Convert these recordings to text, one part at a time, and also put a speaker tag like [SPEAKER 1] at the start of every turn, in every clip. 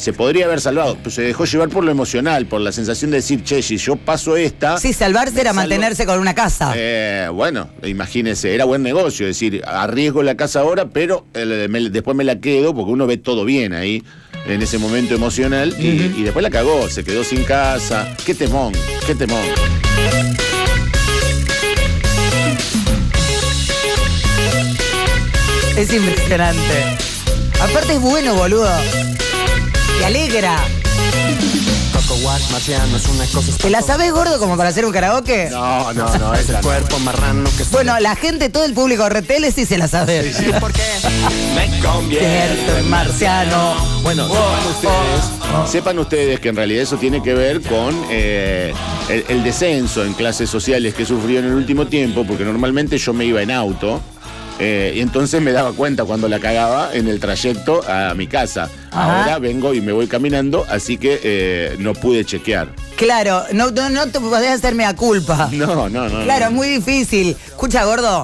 [SPEAKER 1] se podría haber salvado, pero se dejó llevar por lo emocional, por la sensación de decir, che, si yo paso esta...
[SPEAKER 2] Sí, salvarse era mantenerse con una casa.
[SPEAKER 1] Bueno, imagínese, era buen negocio, es decir, arriesgo la casa ahora, pero después me la quedo, porque uno ve todo bien ahí, en ese momento emocional, y después la cagó, se quedó sin casa. Qué temón, qué temón.
[SPEAKER 2] Es impresionante. Aparte es bueno, boludo. Te alegra. ¿Te la sabés, gordo, como para hacer un karaoke?
[SPEAKER 1] No, es el cuerpo marrano que...
[SPEAKER 2] Bueno, la gente, todo el público de RTL sí se la sabe.
[SPEAKER 1] Sí, porque me convierto en marciano. Bueno, sepan ustedes que en realidad eso tiene que ver con el descenso en clases sociales que sufrió en el último tiempo, porque normalmente yo me iba en auto. Y entonces me daba cuenta cuando la cagaba en el trayecto a mi casa. Ajá. Ahora vengo y me voy caminando, así que no pude chequear.
[SPEAKER 2] Claro, no te podés hacerme a culpa.
[SPEAKER 1] No.
[SPEAKER 2] Claro, es muy difícil. Escucha, gordo.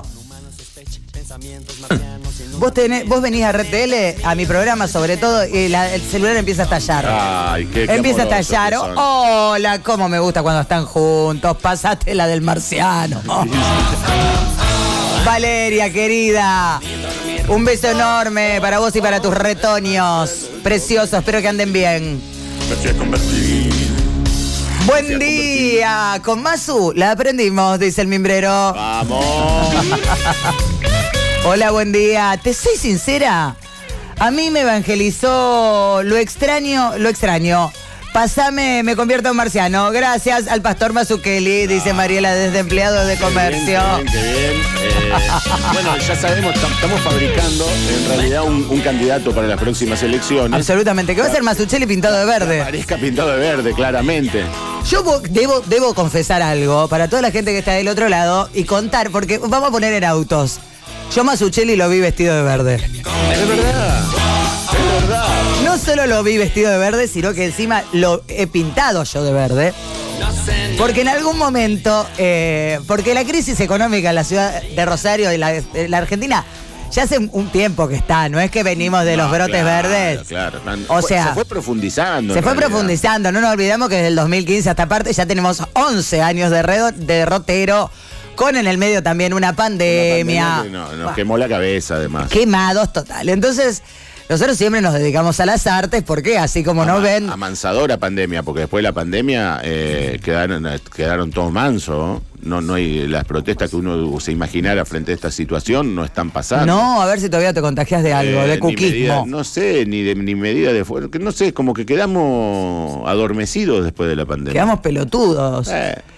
[SPEAKER 2] Vos venís a RTL, a mi programa sobre todo, y el celular empieza a estallar.
[SPEAKER 1] Ay, qué
[SPEAKER 2] empieza a estallar. Hola, cómo me gusta cuando están juntos. Pasate la del marciano. Valeria, querida, un beso enorme para vos y para tus retoños. Preciosos, espero que anden bien. Buen día, con Masu la aprendimos, dice el mimbrero.
[SPEAKER 1] Vamos.
[SPEAKER 2] Hola, buen día. Te soy sincera, a mí me evangelizó lo extraño. Pasame, me convierto en marciano. Gracias al pastor Mazzucchelli, dice Mariela desde Empleados de Comercio.
[SPEAKER 1] Qué bien. Bueno, ya sabemos, estamos fabricando en realidad un candidato para las próximas elecciones.
[SPEAKER 2] Absolutamente, que va a ser Mazzucchelli pintado de verde.
[SPEAKER 1] Parezca pintado de verde, claramente.
[SPEAKER 2] Yo debo confesar algo para toda la gente que está del otro lado y contar, porque vamos a poner en autos. Yo Mazzucchelli lo vi vestido de verde.
[SPEAKER 1] Es verdad.
[SPEAKER 2] No solo lo vi vestido de verde, sino que encima lo he pintado yo de verde. Porque en algún momento, porque la crisis económica en la ciudad de Rosario y la Argentina ya hace un tiempo que está, no es que venimos de los brotes verdes.
[SPEAKER 1] Claro.
[SPEAKER 2] O sea,
[SPEAKER 1] se fue profundizando.
[SPEAKER 2] No nos olvidemos que desde el 2015 hasta parte ya tenemos 11 años de derrotero. Con en el medio también una pandemia.
[SPEAKER 1] Nos quemó la cabeza, además.
[SPEAKER 2] Quemados total. Entonces, nosotros siempre nos dedicamos a las artes, porque así como nos ven...
[SPEAKER 1] Amansadora pandemia, porque después de la pandemia quedaron todos mansos. No hay las protestas que uno se imaginara frente a esta situación, no están pasando.
[SPEAKER 2] No, a ver si todavía te contagias de algo, de cuquismo.
[SPEAKER 1] No sé, ni medida de fuerza. No sé, como que quedamos adormecidos después de la pandemia.
[SPEAKER 2] Quedamos pelotudos.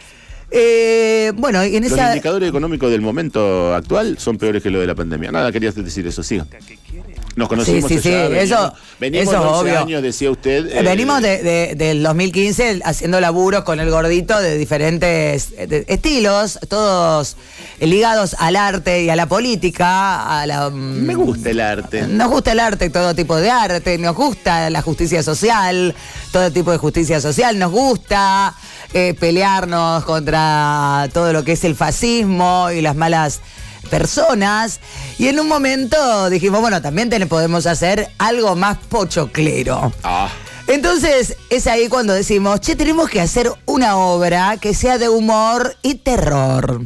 [SPEAKER 2] Bueno, en
[SPEAKER 1] Los indicadores económicos del momento actual son peores que lo de la pandemia. Nada, querías decir eso, sí. Nos conocimos
[SPEAKER 2] sí,
[SPEAKER 1] allá, venimos
[SPEAKER 2] eso
[SPEAKER 1] 11
[SPEAKER 2] obvio.
[SPEAKER 1] años, decía usted.
[SPEAKER 2] Venimos del 2015 haciendo laburos con el gordito de diferentes estilos, todos ligados al arte y a la política.
[SPEAKER 1] Me gusta el arte.
[SPEAKER 2] Nos gusta el arte, todo tipo de arte. Nos gusta la justicia social, todo tipo de justicia social. Nos gusta pelearnos contra todo lo que es el fascismo y las malas personas, y en un momento dijimos, bueno, también podemos hacer algo más pochoclero. Entonces es ahí cuando decimos, tenemos que hacer una obra que sea de humor y terror.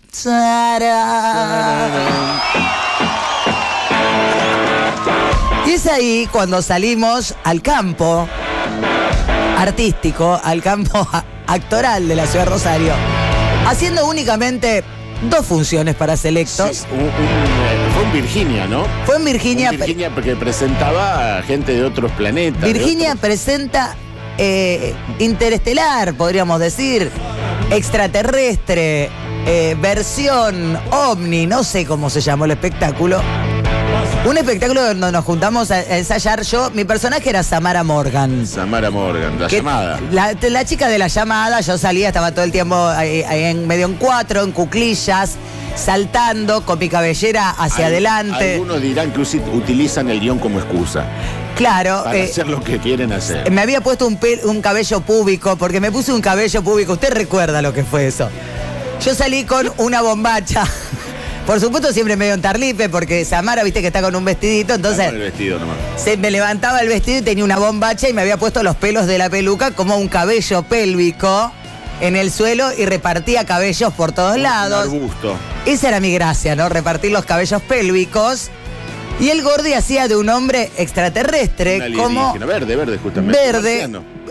[SPEAKER 2] Y es ahí cuando salimos al campo artístico, al campo actoral de la ciudad de Rosario, haciendo únicamente 2 funciones para selectos.
[SPEAKER 1] Sí, fue en Virginia, ¿no?
[SPEAKER 2] Fue en Virginia.
[SPEAKER 1] Porque presentaba a gente de otros planetas.
[SPEAKER 2] Virginia presenta Interestelar, podríamos decir, extraterrestre, versión ovni, no sé cómo se llamó el espectáculo. Un espectáculo donde nos juntamos a ensayar. Mi personaje era Samara Morgan.
[SPEAKER 1] La llamada.
[SPEAKER 2] La chica de la llamada. Yo salía, estaba todo el tiempo ahí medio en cuatro, en cuclillas, saltando con mi cabellera hacia adelante.
[SPEAKER 1] Algunos dirán que utilizan el guión como excusa.
[SPEAKER 2] Claro.
[SPEAKER 1] Para hacer lo que quieren hacer.
[SPEAKER 2] Me había puesto un cabello púbico, porque me puse un cabello púbico. Usted recuerda lo que fue eso. Yo salí con una bombacha. Por supuesto, siempre medio en tarlipe, porque Samara, viste que está con un vestidito, entonces.
[SPEAKER 1] Con el vestido nomás.
[SPEAKER 2] Se me levantaba el vestido y tenía una bombacha y me había puesto los pelos de la peluca como un cabello pélvico en el suelo y repartía cabellos por todos lados.
[SPEAKER 1] Un arbusto.
[SPEAKER 2] Esa era mi gracia, ¿no? Repartir los cabellos pélvicos. Y el Gordi hacía de un hombre extraterrestre, como.
[SPEAKER 1] Verde, justamente.
[SPEAKER 2] Verde.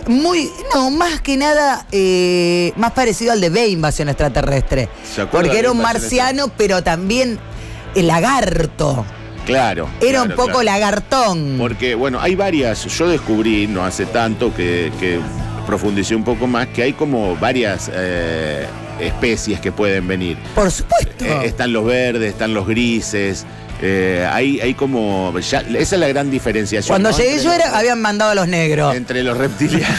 [SPEAKER 2] Más que nada, más parecido al de B, Invasión Extraterrestre. Porque era un marciano, pero también el lagarto.
[SPEAKER 1] Claro.
[SPEAKER 2] Era un poco lagartón.
[SPEAKER 1] Porque, bueno, hay varias. Yo descubrí, no hace tanto, que profundicé un poco más, que hay como varias especies que pueden venir.
[SPEAKER 2] Por supuesto.
[SPEAKER 1] Están los verdes, están los grises. Hay como. Esa es la gran diferenciación.
[SPEAKER 2] Cuando
[SPEAKER 1] ¿no?
[SPEAKER 2] llegué yo habían mandado a los negros.
[SPEAKER 1] Entre los reptilianos.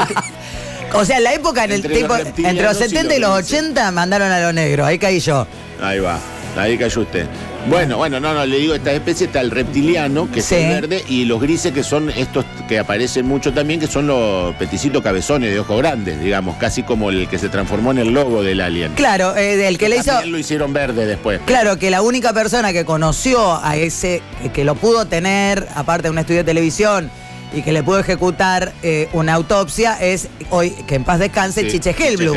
[SPEAKER 2] O sea, en la época, entre los 70 y los 80, mandaron a los negros. Ahí caí yo.
[SPEAKER 1] Ahí va. Ahí cayó usted. Bueno, no, le digo, esta especie está el reptiliano, que es el verde, y los grises, que son estos que aparecen mucho también, que son los peticitos cabezones de ojos grandes, digamos, casi como el que se transformó en el logo del Alien.
[SPEAKER 2] Claro, del que le hizo.
[SPEAKER 1] También lo hicieron verde después.
[SPEAKER 2] Claro, que la única persona que conoció a ese, que lo pudo tener, aparte de un estudio de televisión, y que le pudo ejecutar una autopsia, es hoy, que en paz descanse, Chiche Hellblum.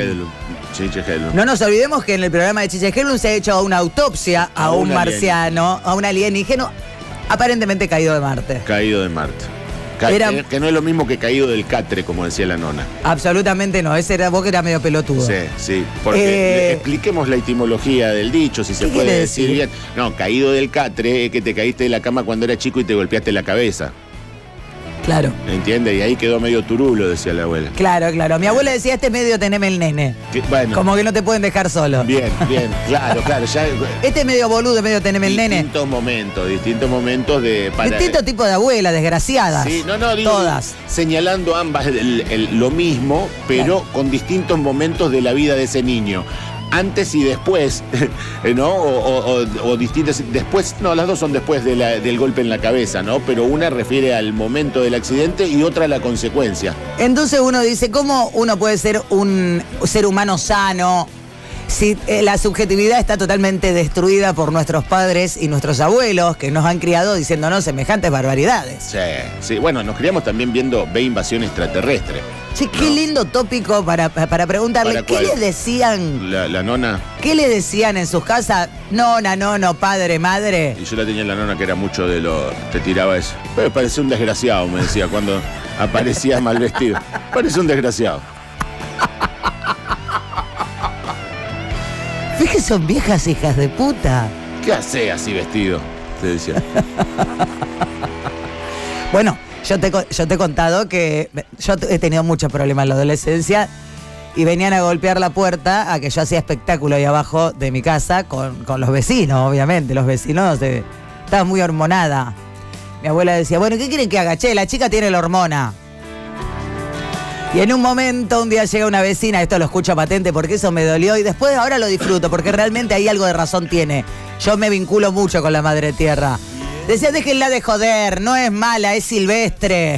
[SPEAKER 2] No nos olvidemos que en el programa de Chiche Hellblum se ha hecho una autopsia a un marciano, a un alienígeno, aparentemente caído de Marte.
[SPEAKER 1] Caído de Marte. Que no es lo mismo que caído del catre, como decía la nona.
[SPEAKER 2] Absolutamente no, ese era vos que era medio pelotudo.
[SPEAKER 1] Sí, porque expliquemos la etimología del dicho, si se puede decir bien. No, caído del catre es que te caíste de la cama cuando eras chico y te golpeaste la cabeza.
[SPEAKER 2] Claro.
[SPEAKER 1] ¿Entiendes? Y ahí quedó medio turulo, decía la abuela.
[SPEAKER 2] Claro. Mi abuela decía, medio teneme el nene.
[SPEAKER 1] Bueno.
[SPEAKER 2] Como que no te pueden dejar solo.
[SPEAKER 1] Bien, claro. Ya,
[SPEAKER 2] medio boludo, medio teneme el nene.
[SPEAKER 1] Distintos momentos de...
[SPEAKER 2] Distinto tipo de abuela, desgraciadas.
[SPEAKER 1] Sí, digo,
[SPEAKER 2] todas.
[SPEAKER 1] Señalando ambas lo mismo, pero con distintos momentos de la vida de ese niño. Antes y después, ¿no? O distintas. Después, no, las dos son después del golpe en la cabeza, ¿no? Pero una refiere al momento del accidente y otra a la consecuencia.
[SPEAKER 2] Entonces uno dice, ¿cómo uno puede ser un ser humano sano si la subjetividad está totalmente destruida por nuestros padres y nuestros abuelos que nos han criado diciéndonos semejantes barbaridades?
[SPEAKER 1] Sí. Bueno, nos criamos también viendo B, Invasión Extraterrestre.
[SPEAKER 2] Sí, qué lindo tópico para preguntarle. ¿Qué le decían?
[SPEAKER 1] La nona.
[SPEAKER 2] ¿Qué le decían en sus casas? Nona, nono, padre, madre.
[SPEAKER 1] Y yo la tenía en la nona que era mucho de te tiraba eso. Pero parecía un desgraciado, me decía, cuando aparecía mal vestido. Parece un desgraciado.
[SPEAKER 2] ¿Ves que son viejas hijas de puta?
[SPEAKER 1] ¿Qué hace así vestido? Te decía.
[SPEAKER 2] Bueno, yo te he contado que yo he tenido muchos problemas en la adolescencia y venían a golpear la puerta a que yo hacía espectáculo ahí abajo de mi casa con los vecinos, obviamente. Los vecinos estaban muy hormonada. Mi abuela decía, bueno, ¿qué quieren que haga? Che, la chica tiene la hormona. Y en un momento, un día llega una vecina, esto lo escucho patente porque eso me dolió y después ahora lo disfruto porque realmente ahí algo de razón tiene. Yo me vinculo mucho con la madre tierra. Decía, déjenla de joder, no es mala, es silvestre.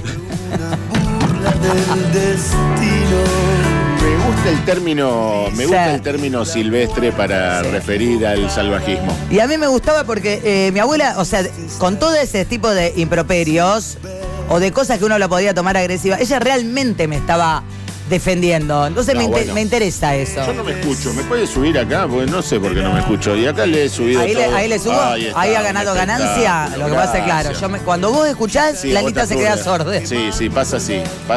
[SPEAKER 1] Me gusta el término silvestre para referir al salvajismo.
[SPEAKER 2] Y a mí me gustaba porque mi abuela, o sea, con todo ese tipo de improperios o de cosas que uno lo podía tomar agresiva, ella realmente me estaba defendiendo. Entonces me interesa eso.
[SPEAKER 1] Yo no me escucho. ¿Me puede subir acá? Porque no sé por qué no me escucho. Y acá le he subido
[SPEAKER 2] ahí
[SPEAKER 1] todo.
[SPEAKER 2] Ahí le subo. Ahí ha ganado ganancia. Lo que pasa es claro. Cuando vos escuchás, sí, la lista se queda sorda.
[SPEAKER 1] Sí, pasa así.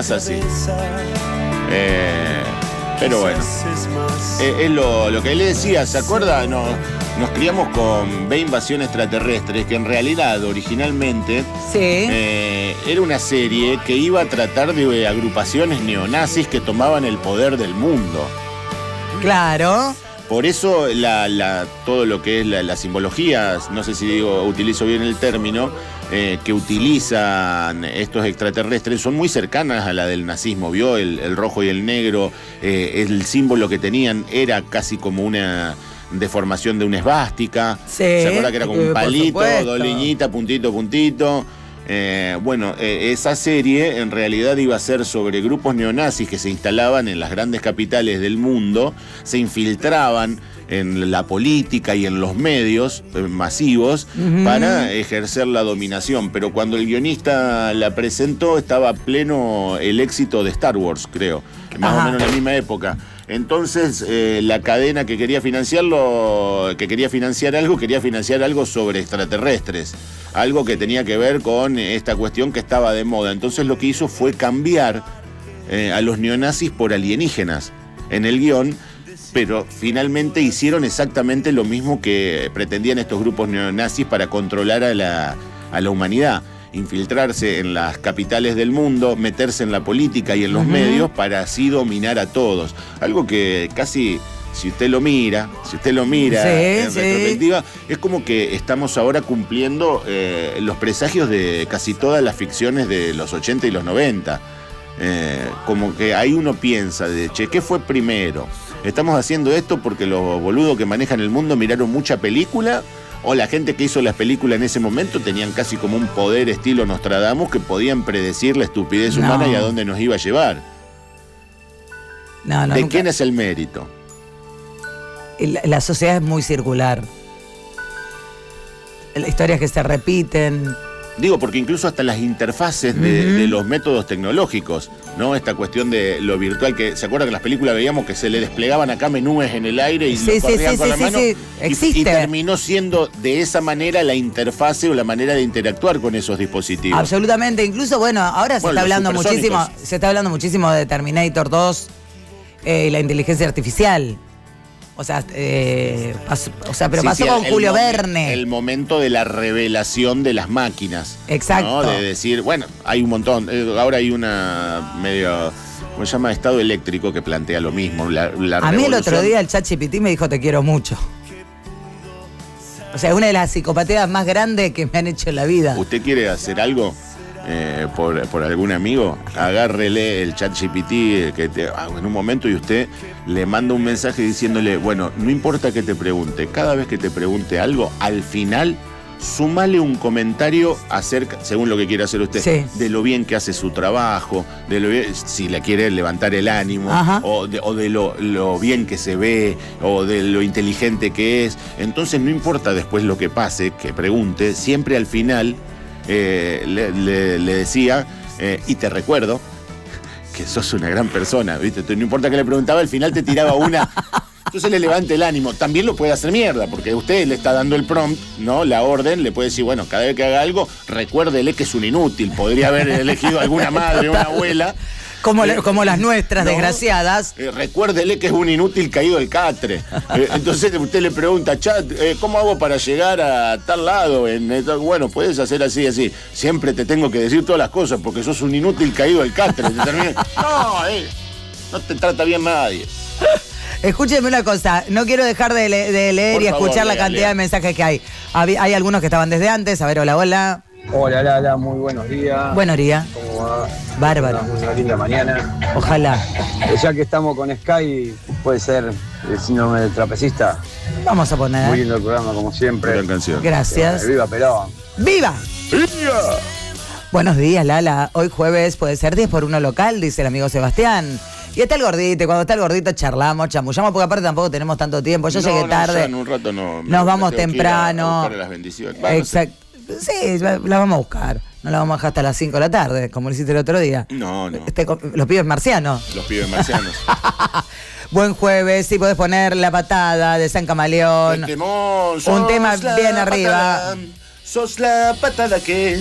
[SPEAKER 1] Pero bueno. Es lo que le decía, ¿se acuerda? Nos criamos con B, Invasión Extraterrestre, que en realidad originalmente era una serie que iba a tratar de agrupaciones neonazis que tomaban el poder del mundo.
[SPEAKER 2] Claro.
[SPEAKER 1] Por eso todo lo que es la simbología, no sé si utilizo bien el término, que utilizan estos extraterrestres son muy cercanas a la del nazismo, ¿vio? El rojo y el negro, el símbolo que tenían era casi como una deformación de una esvástica.
[SPEAKER 2] Sí,
[SPEAKER 1] ¿se acuerda que era como un palito, dos liñitas, puntito? Esa serie en realidad iba a ser sobre grupos neonazis que se instalaban en las grandes capitales del mundo, se infiltraban en la política y en los medios masivos para ejercer la dominación. Pero cuando el guionista la presentó estaba pleno el éxito de Star Wars, creo, más o menos en la misma época. Entonces la cadena que quería financiar algo sobre extraterrestres, algo que tenía que ver con esta cuestión que estaba de moda. Entonces lo que hizo fue cambiar a los neonazis por alienígenas en el guión, pero finalmente hicieron exactamente lo mismo que pretendían estos grupos neonazis para controlar a la humanidad. Infiltrarse en las capitales del mundo, meterse en la política y en los medios para así dominar a todos. Algo que casi, si usted lo mira en retrospectiva, es como que estamos ahora cumpliendo los presagios de casi todas las ficciones de los 80 y los 90. Como que ahí uno piensa, ¿qué fue primero? ¿Estamos haciendo esto porque los boludos que manejan el mundo miraron mucha película? ¿O la gente que hizo las películas en ese momento tenían casi como un poder estilo Nostradamus que podían predecir la estupidez humana y a dónde nos iba a llevar? ¿De nunca. ¿Quién es el mérito?
[SPEAKER 2] La sociedad es muy circular. Historias que se repiten.
[SPEAKER 1] Digo, porque incluso hasta las interfaces de los métodos tecnológicos, ¿no? Esta cuestión de lo virtual, que ¿se acuerda que en las películas veíamos que se le desplegaban acá menúes en el aire y lo corrían con la mano?
[SPEAKER 2] Existe.
[SPEAKER 1] Y terminó siendo de esa manera la interfase o la manera de interactuar con esos dispositivos.
[SPEAKER 2] Absolutamente. Incluso, ahora se está hablando muchísimo de Terminator 2 y la inteligencia artificial. Pero pasó con Julio Verne.
[SPEAKER 1] El momento de la revelación de las máquinas.
[SPEAKER 2] Exacto.
[SPEAKER 1] ¿No? De decir, hay un montón. Ahora hay una medio, ¿cómo se llama? Estado eléctrico que plantea lo mismo.
[SPEAKER 2] A mí el otro día el ChatGPT me dijo, te quiero mucho. Una de las psicopatías más grandes que me han hecho en la vida.
[SPEAKER 1] ¿Usted quiere hacer algo? Por algún amigo, agárrele el ChatGPT en un momento y usted le manda un mensaje diciéndole, no importa que te pregunte, cada vez que te pregunte algo, al final súmale un comentario acerca, según lo que quiera hacer usted, de lo bien que hace su trabajo, de lo bien, si le quiere levantar el ánimo, o de lo bien que se ve, o de lo inteligente que es. Entonces no importa después lo que pase, que pregunte, siempre al final le decía, y te recuerdo que sos una gran persona, ¿viste? No importa que le preguntaba, al final te tiraba una. Entonces le levante el ánimo. También lo puede hacer mierda, porque usted le está dando el prompt, ¿no? La orden, le puede decir, cada vez que haga algo, recuérdele que es un inútil. Podría haber elegido alguna madre o una abuela.
[SPEAKER 2] Como las nuestras, ¿no? Desgraciadas.
[SPEAKER 1] Recuérdele que es un inútil caído del catre. Entonces usted le pregunta, chat, ¿cómo hago para llegar a tal lado? Puedes hacer así, así. Siempre te tengo que decir todas las cosas porque sos un inútil caído del catre. No te trata bien nadie.
[SPEAKER 2] Escúcheme una cosa, no quiero dejar de leer y escuchar la cantidad de mensajes que hay. Hay algunos que estaban desde antes. A ver, hola.
[SPEAKER 3] Hola, Lala, muy buenos días.
[SPEAKER 2] Buenos días.
[SPEAKER 3] ¿Cómo va?
[SPEAKER 2] Bárbaro.
[SPEAKER 3] Una linda mañana.
[SPEAKER 2] Ojalá.
[SPEAKER 3] Ya que estamos con Sky, puede ser el síndrome del trapecista.
[SPEAKER 2] Vamos a poner.
[SPEAKER 3] Muy lindo el programa, como siempre.
[SPEAKER 1] Gran canción.
[SPEAKER 2] Gracias.
[SPEAKER 3] Viva Perón.
[SPEAKER 2] ¡Viva!
[SPEAKER 1] ¡Viva!
[SPEAKER 2] Buenos días, Lala. Hoy jueves puede ser 10 por 1 local, dice el amigo Sebastián. Y está el gordito, y cuando está el gordito charlamos, chamullamos, porque aparte tampoco tenemos tanto tiempo. Yo llegué tarde.
[SPEAKER 1] En un rato no.
[SPEAKER 2] Nos vamos temprano.
[SPEAKER 1] A buscar las bendiciones.
[SPEAKER 2] Exacto. Sí, la vamos a buscar. No la vamos a dejar hasta las 5 de la tarde, como lo hiciste el otro día.
[SPEAKER 1] No.
[SPEAKER 2] Los pibes marcianos.
[SPEAKER 1] Los pibes marcianos.
[SPEAKER 2] Buen jueves, sí podés poner La Patada de San Camaleón. Un tema bien arriba.
[SPEAKER 1] Sos la patada que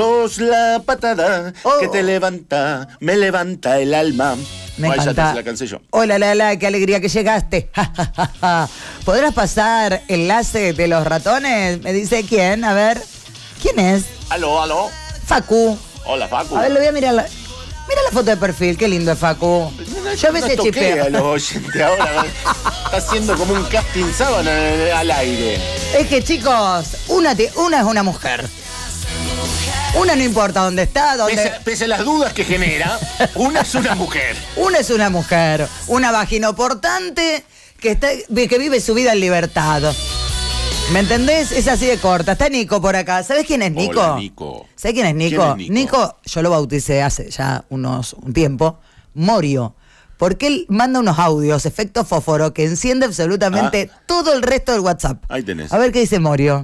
[SPEAKER 1] te levanta, me levanta el alma.
[SPEAKER 2] Me encanta.
[SPEAKER 1] La cansé yo.
[SPEAKER 2] Hola, Lala, qué alegría que llegaste. ¿Podrás pasar enlace de los ratones? Me dice quién, a ver. ¿Quién es?
[SPEAKER 1] Aló.
[SPEAKER 2] Facu.
[SPEAKER 1] Hola, Facu.
[SPEAKER 2] A ver, le voy a mirar Mira la foto de perfil, qué lindo es Facu. Yo a veces chipeo.
[SPEAKER 1] A los oyentes ahora. Está haciendo como un casting sábana al aire.
[SPEAKER 2] Es que, chicos, una es una mujer. Una no importa dónde está,
[SPEAKER 1] Pese a las dudas que genera, una es una mujer.
[SPEAKER 2] Una es una mujer. Una vaginoportante que vive su vida en libertad. ¿Me entendés? Es así de corta. Está Nico por acá. ¿Sabés quién es Nico?
[SPEAKER 1] Hola, Nico.
[SPEAKER 2] ¿Sabés quién es Nico?
[SPEAKER 1] ¿Quién es Nico?
[SPEAKER 2] Nico, yo lo bauticé hace ya un tiempo, Morio. Porque él manda unos audios, efecto fósforo, que enciende absolutamente todo el resto del WhatsApp.
[SPEAKER 1] Ahí tenés.
[SPEAKER 2] A ver qué dice Morio.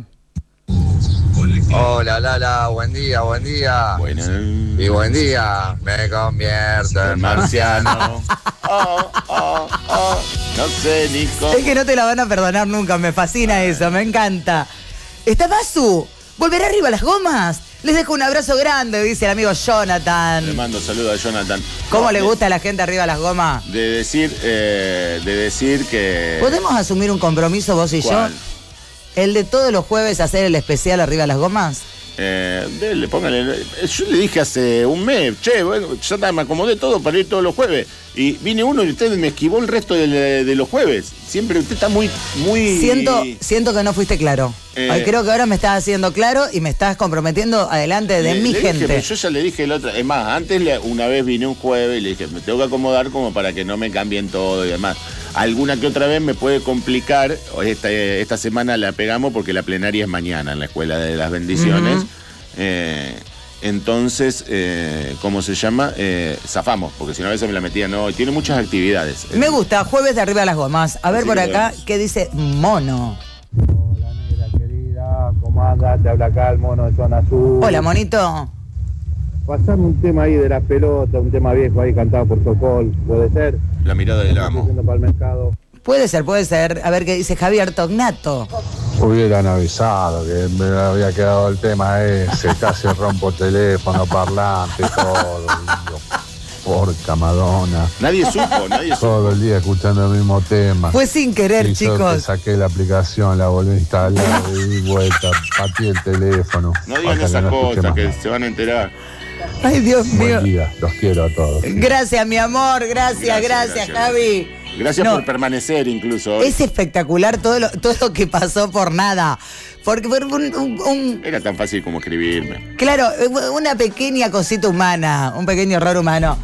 [SPEAKER 4] Hola Lala, buen día.
[SPEAKER 1] Bueno.
[SPEAKER 4] Y buen día, me convierto en
[SPEAKER 1] marciano. No sé, Nico.
[SPEAKER 2] Es que no te la van a perdonar nunca, me fascina eso, me encanta. ¿Está Masu? ¿Volverá arriba a las gomas? Les dejo un abrazo grande, dice el amigo Jonathan.
[SPEAKER 1] Le mando saludos a Jonathan.
[SPEAKER 2] ¿Cómo le gusta a la gente arriba a las gomas?
[SPEAKER 1] De decir que...
[SPEAKER 2] ¿Podemos asumir un compromiso vos y
[SPEAKER 1] ¿Cuál?
[SPEAKER 2] yo? El de todos los jueves hacer el especial arriba a las gomas.
[SPEAKER 1] Póngale. Yo le dije hace un mes, bueno, ya me acomodé todo para ir todos los jueves. Y vine uno y usted me esquivó el resto de los jueves. Siempre usted está muy...
[SPEAKER 2] Siento que no fuiste claro. Ay, creo que ahora me estás haciendo claro y me estás comprometiendo adelante de mi gente.
[SPEAKER 1] Dije, yo ya le dije el otro. Es más, antes una vez vine un jueves y le dije, me tengo que acomodar como para que no me cambien todo y demás. Alguna que otra vez me puede complicar. Esta semana la pegamos porque la plenaria es mañana en la Escuela de las Bendiciones. Entonces, ¿cómo se llama? Zafamos, porque si no a veces me la metían hoy. Tiene muchas actividades.
[SPEAKER 2] Me gusta, jueves de arriba a las gomas. A ver
[SPEAKER 1] Así
[SPEAKER 2] por
[SPEAKER 1] lo
[SPEAKER 2] acá,
[SPEAKER 1] vemos.
[SPEAKER 2] ¿qué dice Mono?
[SPEAKER 3] Hola, negra querida, ¿cómo andas? Te habla acá el mono de Zona Sur.
[SPEAKER 2] Hola, monito.
[SPEAKER 3] Pasame un tema ahí de las pelotas, un tema viejo ahí cantado por Sokol, ¿puede ser?
[SPEAKER 1] La mirada del
[SPEAKER 3] Estoy
[SPEAKER 1] amo.
[SPEAKER 3] yendo para el mercado.
[SPEAKER 2] Puede ser. A ver qué dice Javier Tognato.
[SPEAKER 5] Hubieran avisado que me había quedado el tema ese, casi rompo teléfono, parlante, todo. Digo, porca Madonna.
[SPEAKER 1] Nadie supo.
[SPEAKER 5] Todo el día escuchando el mismo tema.
[SPEAKER 2] Fue sin querer,
[SPEAKER 5] Y yo que
[SPEAKER 2] chicos.
[SPEAKER 5] saqué la aplicación, la volví a instalar, le di vuelta, pateé el teléfono.
[SPEAKER 1] No digan
[SPEAKER 5] hasta
[SPEAKER 1] esas
[SPEAKER 5] no escuché
[SPEAKER 1] cosas
[SPEAKER 5] más
[SPEAKER 1] que
[SPEAKER 5] nada.
[SPEAKER 1] se van a enterar.
[SPEAKER 2] Ay, Dios mío.
[SPEAKER 5] Buen día, los quiero a todos.
[SPEAKER 2] Gracias, mi amor. Gracias, Javi.
[SPEAKER 1] Gracias
[SPEAKER 2] No,
[SPEAKER 1] por permanecer incluso hoy.
[SPEAKER 2] Es espectacular todo lo que pasó por nada. Porque fue
[SPEAKER 1] Era tan fácil como escribirme.
[SPEAKER 2] claro, una pequeña cosita humana, un pequeño error humano.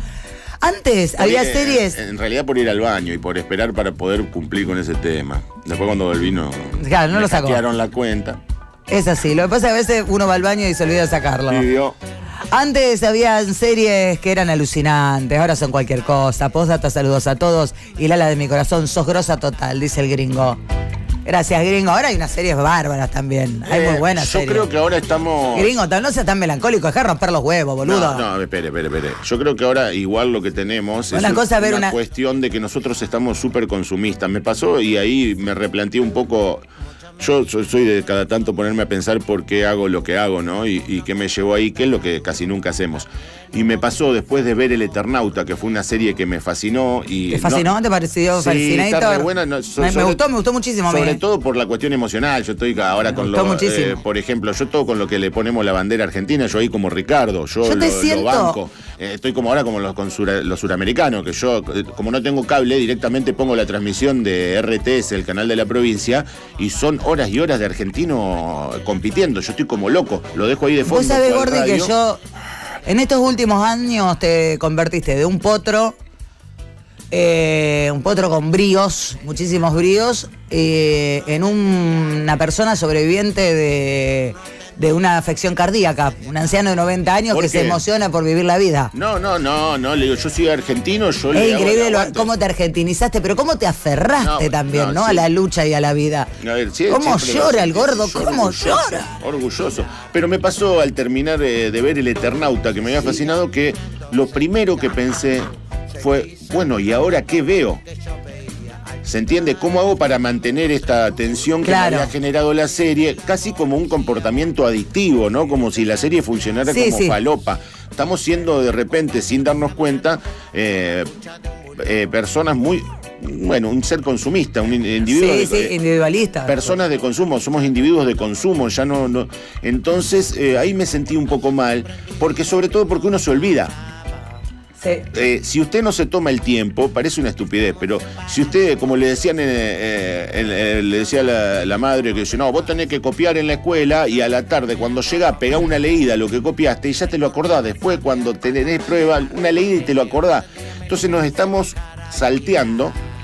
[SPEAKER 2] Antes había series.
[SPEAKER 1] En realidad por ir al baño y por esperar para poder cumplir con ese tema. Después cuando volví
[SPEAKER 2] Claro, no
[SPEAKER 1] me
[SPEAKER 2] lo sacó.
[SPEAKER 1] hackearon la cuenta.
[SPEAKER 2] Es así. Lo que pasa es que a veces uno va al baño y se olvida de sacarlo.
[SPEAKER 1] Pidió.
[SPEAKER 2] Antes habían series que eran alucinantes, ahora son cualquier cosa. Postdata, saludos a todos. Y Lala de mi corazón, sos grosa total, dice el gringo. Gracias, gringo. Ahora hay unas series bárbaras también. Hay muy buenas
[SPEAKER 1] Yo
[SPEAKER 2] series.
[SPEAKER 1] creo que ahora estamos...
[SPEAKER 2] Gringo, no seas tan melancólico, dejá de romper los huevos, boludo.
[SPEAKER 1] No, espere. Yo creo que ahora igual lo que tenemos
[SPEAKER 2] Una
[SPEAKER 1] es
[SPEAKER 2] cosa es ver
[SPEAKER 1] una
[SPEAKER 2] una-
[SPEAKER 1] cuestión de que nosotros estamos súper consumistas. Me pasó y ahí me replanteé un poco... Yo soy de cada tanto ponerme a pensar por qué hago lo que hago, ¿no? Y qué me llevó ahí, que es lo que casi nunca hacemos. Y me pasó después de ver El Eternauta, que fue una serie que me fascinó.
[SPEAKER 2] ¿Te fascinó? ¿Te pareció
[SPEAKER 1] Sí,
[SPEAKER 2] Fascinator?
[SPEAKER 1] está re buena. No,
[SPEAKER 2] me gustó muchísimo a mí.
[SPEAKER 1] Sobre todo por la cuestión emocional. Yo estoy ahora
[SPEAKER 2] Me
[SPEAKER 1] con
[SPEAKER 2] gustó
[SPEAKER 1] lo...
[SPEAKER 2] muchísimo.
[SPEAKER 1] por ejemplo, yo todo con lo que le ponemos la bandera argentina, yo ahí como Ricardo, yo
[SPEAKER 2] Yo te
[SPEAKER 1] lo
[SPEAKER 2] siento-
[SPEAKER 1] banco. Estoy como ahora como los suramericanos, que yo, como no tengo cable, directamente pongo la transmisión de RTS, el canal de la provincia, y son horas y horas de argentino compitiendo. Yo estoy como loco, lo dejo ahí de fondo.
[SPEAKER 2] Vos sabés,
[SPEAKER 1] cual
[SPEAKER 2] Gordi, que
[SPEAKER 1] radio.
[SPEAKER 2] yo en estos últimos años te convertiste de un potro con bríos, muchísimos bríos, en una persona sobreviviente de una afección cardíaca, un anciano de 90 años
[SPEAKER 1] ¿Por
[SPEAKER 2] que se
[SPEAKER 1] qué?
[SPEAKER 2] emociona por vivir la vida.
[SPEAKER 1] No, le digo, yo soy argentino, yo le
[SPEAKER 2] Es
[SPEAKER 1] hago
[SPEAKER 2] increíble
[SPEAKER 1] el aguante.
[SPEAKER 2] cómo te argentinizaste, pero cómo te aferraste
[SPEAKER 1] No,
[SPEAKER 2] también,
[SPEAKER 1] no,
[SPEAKER 2] ¿no?
[SPEAKER 1] sí.
[SPEAKER 2] A la lucha y a la vida.
[SPEAKER 1] A ver, sí,
[SPEAKER 2] ¿Cómo
[SPEAKER 1] siempre
[SPEAKER 2] llora
[SPEAKER 1] lo
[SPEAKER 2] el gordo?
[SPEAKER 1] sentí,
[SPEAKER 2] ¿Cómo
[SPEAKER 1] orgulloso,
[SPEAKER 2] llora?
[SPEAKER 1] Orgulloso. Pero me pasó al terminar de ver El Eternauta, que me había fascinado, que lo primero que pensé fue, bueno, ¿y ahora qué veo? ¿Se entiende? ¿Cómo hago para mantener esta tensión que
[SPEAKER 2] Claro.
[SPEAKER 1] me había generado la serie? Casi como un comportamiento adictivo, ¿no? Como si la serie funcionara
[SPEAKER 2] Sí,
[SPEAKER 1] como
[SPEAKER 2] sí.
[SPEAKER 1] falopa. Estamos siendo de repente, sin darnos cuenta, personas muy... Bueno, un ser consumista, un individuo...
[SPEAKER 2] Sí, individualista.
[SPEAKER 1] Personas de consumo, somos individuos de consumo, ya no. Entonces, ahí me sentí un poco mal, porque sobre todo porque uno se olvida.
[SPEAKER 2] Sí.
[SPEAKER 1] Si usted no se toma el tiempo, parece una estupidez, pero si usted, como le decían, le decía la madre, que dice, no, vos tenés que copiar en la escuela y a la tarde, cuando llega, pegá una leída a lo que copiaste y ya te lo acordás. Después, cuando tenés prueba, una leída y te lo acordás. Entonces nos estamos salteando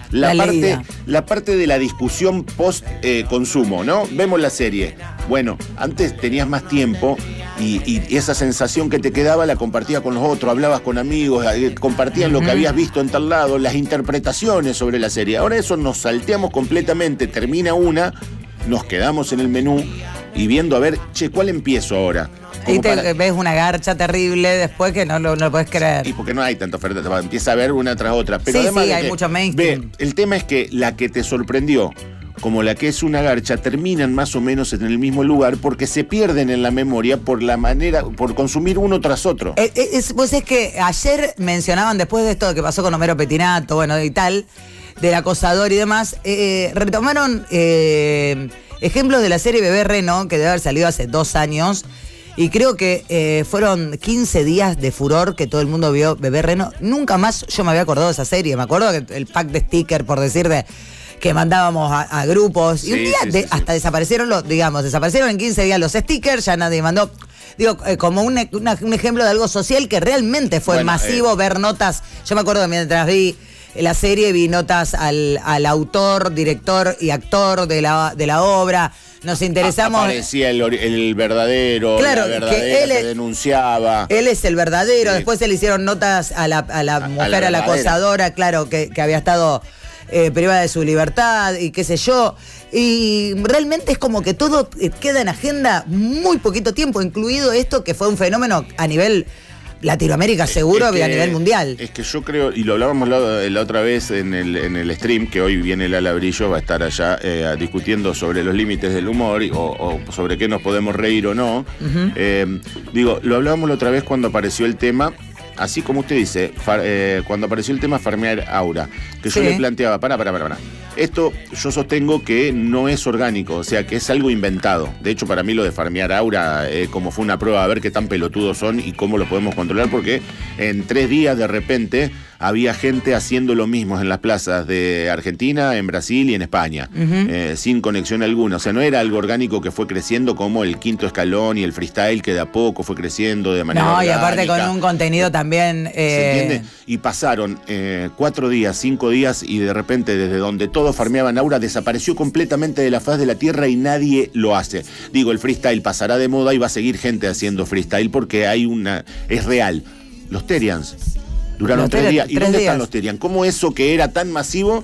[SPEAKER 2] La leída.
[SPEAKER 1] La parte de la discusión post consumo, ¿no? Vemos la serie. Bueno, antes tenías más tiempo y esa sensación que te quedaba la compartías con los otros, hablabas con amigos, compartían lo que habías visto en tal lado, las interpretaciones sobre la serie. Ahora eso nos salteamos completamente, termina una, nos quedamos en el menú y viendo a ver, che, ¿cuál empiezo ahora?
[SPEAKER 2] Y ves una garcha terrible después que no lo puedes creer.
[SPEAKER 1] Y porque no hay tanta oferta, empieza a ver una tras otra. Pero
[SPEAKER 2] sí,
[SPEAKER 1] además
[SPEAKER 2] hay mucho mainstream.
[SPEAKER 1] El tema es que la que te sorprendió, como la que es una garcha, terminan más o menos en el mismo lugar porque se pierden en la memoria por la manera, por consumir uno tras otro.
[SPEAKER 2] Pues es que ayer mencionaban, después de esto que pasó con Homero Petinato, bueno, y tal, del acosador y demás, retomaron ejemplos de la serie Bebé Reno, que debe haber salido hace 2 años, y creo que fueron 15 días de furor que todo el mundo vio Bebé Reno. Nunca más yo me había acordado de esa serie. Me acuerdo que el pack de stickers, por decir, que mandábamos a grupos. Y un día hasta desaparecieron desaparecieron en 15 días los stickers, ya nadie mandó. Digo, como un ejemplo de algo social que realmente fue masivo, ver notas. Yo me acuerdo que mientras vi la serie, vi notas al autor, director y actor de la obra. Nos interesamos.
[SPEAKER 1] Aparecía el verdadero,
[SPEAKER 2] claro,
[SPEAKER 1] la verdadera que denunciaba.
[SPEAKER 2] Él es el verdadero. Sí. Después se le hicieron notas a la mujer, a la acosadora, claro, que había estado privada de su libertad y qué sé yo. Y realmente es como que todo queda en agenda muy poquito tiempo, incluido esto que fue un fenómeno a nivel Latinoamérica seguro y a nivel mundial.
[SPEAKER 1] Es que yo creo, y lo hablábamos la otra vez en el stream, que hoy viene Lala Brillo, va a estar allá discutiendo sobre los límites del humor o sobre qué nos podemos reír o no. Lo hablábamos la otra vez cuando apareció el tema, así como usted dice, cuando apareció el tema farmear aura, que yo le planteaba, para. Esto yo sostengo que no es orgánico, o sea, que es algo inventado. De hecho, para mí lo de farmear aura, como fue una prueba a ver qué tan pelotudos son y cómo lo podemos controlar, porque en 3 días de repente había gente haciendo lo mismo en las plazas de Argentina, en Brasil y en España, sin conexión alguna. O sea, no era algo orgánico que fue creciendo como el quinto escalón y el freestyle que de a poco fue creciendo de manera orgánica.
[SPEAKER 2] Y aparte con un contenido también...
[SPEAKER 1] ¿Se entiende? Y pasaron 4 días, 5 días y de repente desde donde todos farmeaban aura desapareció completamente de la faz de la tierra y nadie lo hace. Digo, el freestyle pasará de moda y va a seguir gente haciendo freestyle porque es real. Los Terians duraron 3 días. ¿Y dónde están los Terians? ¿Cómo eso que era tan masivo?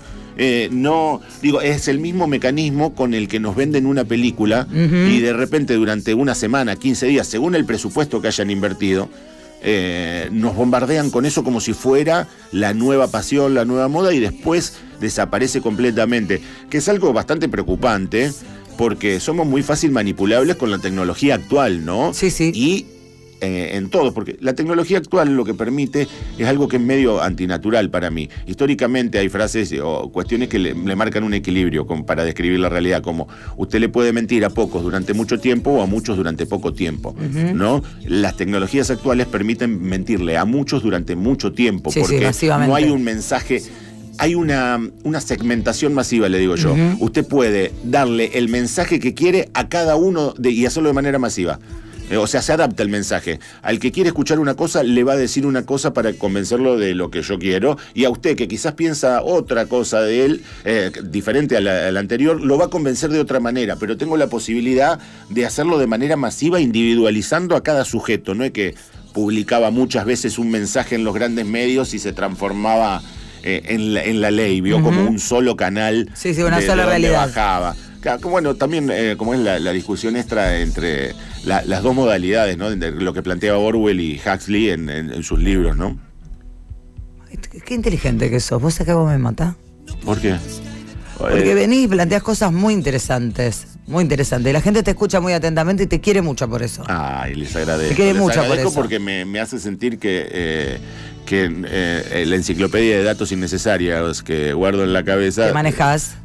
[SPEAKER 1] Es el mismo mecanismo con el que nos venden una película y de repente durante una semana, 15 días, según el presupuesto que hayan invertido, nos bombardean con eso como si fuera la nueva pasión, la nueva moda, y después desaparece completamente, que es algo bastante preocupante porque somos muy fácil manipulables con la tecnología actual, ¿no?
[SPEAKER 2] Sí.
[SPEAKER 1] Y en todo, porque la tecnología actual lo que permite es algo que es medio antinatural para mí. Históricamente hay frases o cuestiones que le marcan un equilibrio para describir la realidad, como usted le puede mentir a pocos durante mucho tiempo o a muchos durante poco tiempo, ¿no? Las tecnologías actuales permiten mentirle a muchos durante mucho tiempo, porque no hay un mensaje. Hay una segmentación masiva, le digo yo. Usted puede darle el mensaje que quiere a cada uno y hacerlo de manera masiva. O sea, se adapta el mensaje. Al que quiere escuchar una cosa, le va a decir una cosa para convencerlo de lo que yo quiero. Y a usted, que quizás piensa otra cosa de él, diferente a la anterior, lo va a convencer de otra manera. Pero tengo la posibilidad de hacerlo de manera masiva, individualizando a cada sujeto. No es que publicaba muchas veces un mensaje en los grandes medios y se transformaba en la ley. Vio como un solo canal.
[SPEAKER 2] Sí, una sola realidad.
[SPEAKER 1] Bajaba. Bueno, también como es la discusión extra entre las dos modalidades, ¿no? De lo que planteaba Orwell y Huxley en sus libros, ¿no?
[SPEAKER 2] Qué inteligente que sos. ¿Vos sabés que vos me matás?
[SPEAKER 1] ¿Por qué?
[SPEAKER 2] Porque venís y planteás cosas muy interesantes. Muy interesante. Y la gente te escucha muy atentamente y te quiere mucho por eso.
[SPEAKER 1] Ay, les agradezco.
[SPEAKER 2] Te quiere mucho por eso.
[SPEAKER 1] Porque me hace sentir que la enciclopedia de datos innecesarios que guardo en la cabeza...
[SPEAKER 2] ¿Te manejás?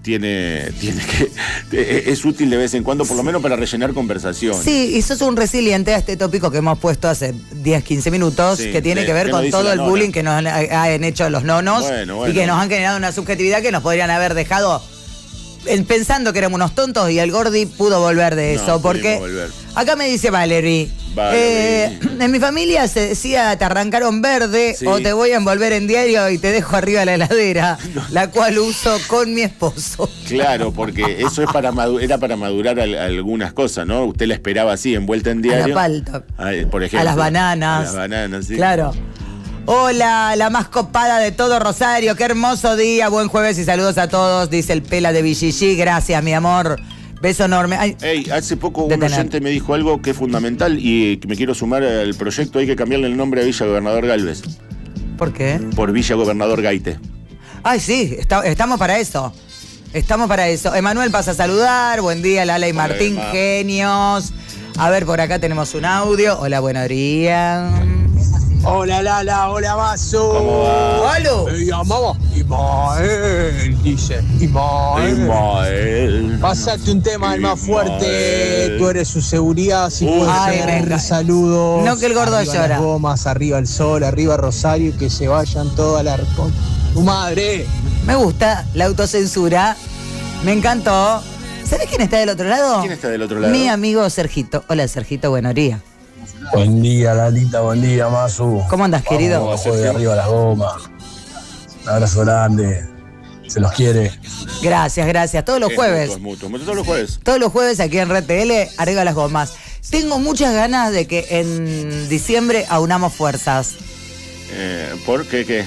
[SPEAKER 1] Es útil de vez en cuando, por lo menos para rellenar conversación.
[SPEAKER 2] Sí, y sos un resiliente a este tópico que hemos puesto hace 10, 15 minutos, que tiene que ver con todo el bullying que nos han hecho los nonos y que nos han generado una subjetividad que nos podrían haber dejado pensando que éramos unos tontos, y el Gordi pudo volver de eso, porque Acá me dice Valerie. En mi familia se decía, te arrancaron verde o te voy a envolver en diario y te dejo arriba de la heladera, la cual uso con mi esposo.
[SPEAKER 1] Claro, porque eso es era para madurar algunas cosas, ¿no? Usted la esperaba así, envuelta en diario.
[SPEAKER 2] A la palta.
[SPEAKER 1] Por ejemplo.
[SPEAKER 2] A las bananas.
[SPEAKER 1] A las bananas, sí.
[SPEAKER 2] Claro. Hola, la más copada de todo Rosario. Qué hermoso día. Buen jueves y saludos a todos, dice el Pela de Villigy. Gracias, mi amor. Beso enorme.
[SPEAKER 1] Hace poco un oyente me dijo algo que es fundamental y que me quiero sumar al proyecto. Hay que cambiarle el nombre a Villa Gobernador Galvez.
[SPEAKER 2] ¿Por qué?
[SPEAKER 1] Por Villa Gobernador Gaite.
[SPEAKER 2] Ay, sí, estamos para eso. Estamos para eso. Emanuel pasa a saludar. Buen día, Lala y Martín,
[SPEAKER 1] Emma.
[SPEAKER 2] Genios. A ver, por acá tenemos un audio. Hola, buenos días.
[SPEAKER 6] Hola Lala, hola Masu.
[SPEAKER 1] ¿Cómo va?
[SPEAKER 2] ¡Halo!
[SPEAKER 6] Me llamaba Imael, dice. Imael. Pásate un tema el más fuerte. Tú eres su seguridad, si puedes
[SPEAKER 2] Ay, venga.
[SPEAKER 6] ser. Saludos.
[SPEAKER 2] No, que el gordo
[SPEAKER 6] arriba
[SPEAKER 2] llora.
[SPEAKER 6] Las gomas, arriba el sol, arriba Rosario y que se vayan todas las tu madre.
[SPEAKER 2] Me gusta la autocensura. Me encantó. ¿Sabes quién está del otro lado?
[SPEAKER 1] ¿Quién está del otro lado?
[SPEAKER 2] Mi amigo Sergito. Hola, Sergito, buenos días.
[SPEAKER 5] Buen día, Lalita, buen día, Masu.
[SPEAKER 2] ¿Cómo andas, querido?
[SPEAKER 5] Vamos, de arriba las gomas. Un abrazo grande. Se los quiere.
[SPEAKER 2] Gracias. Todos los jueves.
[SPEAKER 1] Mutuo. Todos los jueves.
[SPEAKER 2] Todos los jueves aquí en Red TL, arriba las gomas. Tengo muchas ganas de que en diciembre aunamos fuerzas.
[SPEAKER 1] ¿Por qué? ¿Qué?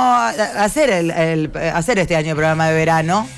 [SPEAKER 2] Hacer este año el programa de verano.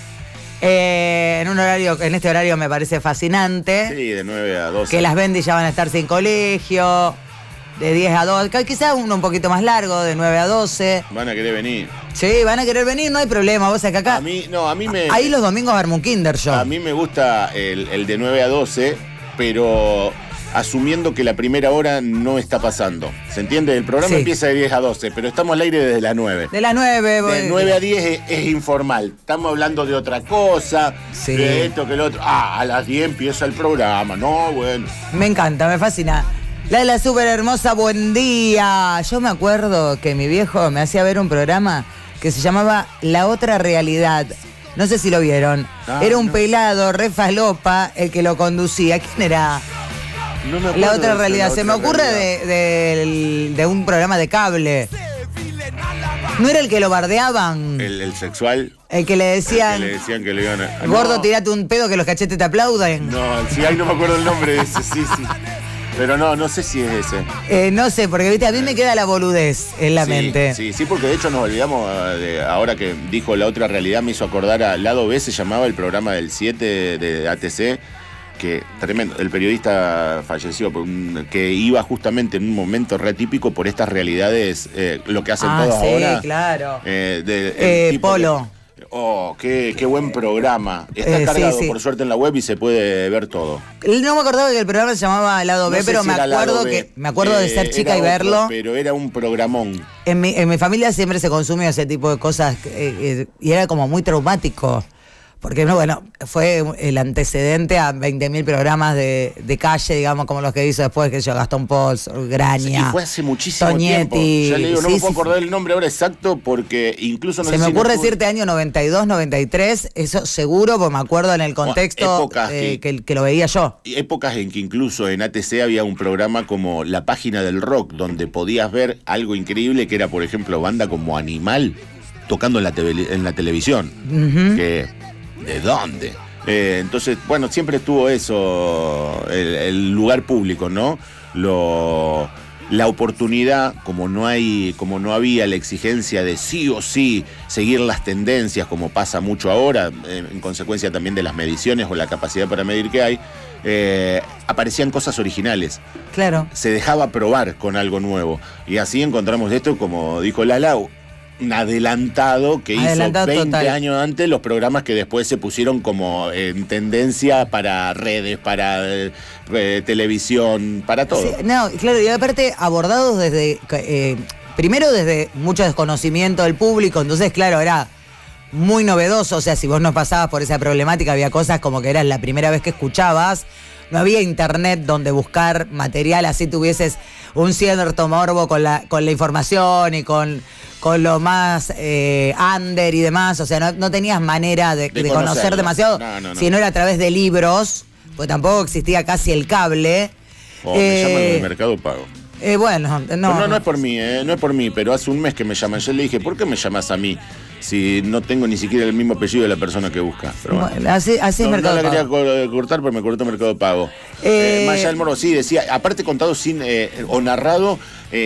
[SPEAKER 2] En este horario me parece fascinante.
[SPEAKER 1] Sí, de 9 a 12.
[SPEAKER 2] Que las bendis ya van a estar sin colegio. De 10 a 12. Quizá uno un poquito más largo, de 9 a 12.
[SPEAKER 1] Van a querer venir.
[SPEAKER 2] Sí, van a querer venir, no hay problema. Vos sabés que acá.
[SPEAKER 1] A mí me.
[SPEAKER 2] Ahí los domingos armo un Kinder yo.
[SPEAKER 1] A mí me gusta el de 9 a 12, pero asumiendo que la primera hora no está pasando. ¿Se entiende? El programa empieza de 10 a 12, pero estamos al aire desde las 9.
[SPEAKER 2] De las 9.
[SPEAKER 1] De 9 a 10 es informal. Estamos hablando de otra cosa, de esto, que lo otro. A las 10 empieza el programa. No, bueno.
[SPEAKER 2] Me encanta, me fascina. La súper hermosa, buen día. Yo me acuerdo que mi viejo me hacía ver un programa que se llamaba La Otra Realidad. No sé si lo vieron. Era un pelado, re falopa, el que lo conducía. ¿Quién era?
[SPEAKER 1] No me acuerdo.
[SPEAKER 2] La Otra Realidad. Se me ocurre de un programa de cable. ¿No era el que lo bardeaban?
[SPEAKER 1] El sexual.
[SPEAKER 2] El que le decían...
[SPEAKER 1] El que le decían que le iban a...
[SPEAKER 2] Gordo, tirate un pedo que los cachetes te aplauden.
[SPEAKER 1] No, sí, ahí no me acuerdo el nombre de ese, sí. Pero no sé si es ese.
[SPEAKER 2] No sé, porque viste, a mí me queda la boludez en la mente.
[SPEAKER 1] Sí, porque de hecho nos olvidamos, ahora que dijo La Otra Realidad, me hizo acordar a Lado B, se llamaba el programa del 7 de ATC, que tremendo, el periodista falleció, que iba justamente en un momento re típico por estas realidades, lo que hacen todos ahora.
[SPEAKER 2] Sí, claro.
[SPEAKER 1] Polo. Qué buen programa. Está cargado por suerte en la web y se puede ver todo.
[SPEAKER 2] No me acordaba que el programa se llamaba Lado B, pero me acuerdo de ser chica y verlo.
[SPEAKER 1] Pero era un programón.
[SPEAKER 2] En mi familia siempre se consumió ese tipo de cosas y era como muy traumático. Porque, fue el antecedente a 20.000 programas de calle, digamos, como los que hizo después, que yo, Gastón Pols, Graña.
[SPEAKER 1] Y fue hace muchísimo
[SPEAKER 2] Toñetti,
[SPEAKER 1] tiempo. Ya le digo, no me puedo acordar el nombre ahora exacto porque incluso no sé si...
[SPEAKER 2] Se me ocurre decirte año 92, 93, eso seguro, porque me acuerdo en el contexto que lo veía yo.
[SPEAKER 1] Épocas en que incluso en ATC había un programa como La Página del Rock, donde podías ver algo increíble que era, por ejemplo, banda como Animal tocando en la televisión. Que... ¿De dónde? Entonces, siempre estuvo eso, el lugar público, ¿no? La oportunidad, como no había la exigencia de sí o sí seguir las tendencias, como pasa mucho ahora, en consecuencia también de las mediciones o la capacidad para medir que hay, aparecían cosas originales.
[SPEAKER 2] Claro.
[SPEAKER 1] Se dejaba probar con algo nuevo. Y así encontramos esto, como dijo Lala, un adelantado que hizo 20
[SPEAKER 2] total.
[SPEAKER 1] años antes los programas que después se pusieron como en tendencia para redes, para televisión, para todo.
[SPEAKER 2] Sí, claro, y aparte abordados desde, primero desde mucho desconocimiento del público, entonces claro, era muy novedoso, o sea, si vos no pasabas por esa problemática, había cosas como que era la primera vez que escuchabas, no había internet donde buscar material, así tuvieses un cierto morbo con la información y con lo más under y demás, o sea, no tenías manera de conocer demasiado,
[SPEAKER 1] no.
[SPEAKER 2] sino era a través de libros pues tampoco existía casi el cable.
[SPEAKER 1] Me llaman del Mercado Pago.
[SPEAKER 2] Bueno,
[SPEAKER 1] No es por mí, pero hace un mes que me llaman. Yo le dije, ¿por qué me llamas a mí si no tengo ni siquiera el mismo apellido de la persona que busca? Pero bueno,
[SPEAKER 2] así es Mercado Pago.
[SPEAKER 1] No la quería cortar, pero me cortó Mercado Pago. Más allá del morbo, sí, decía, aparte contado sin o narrado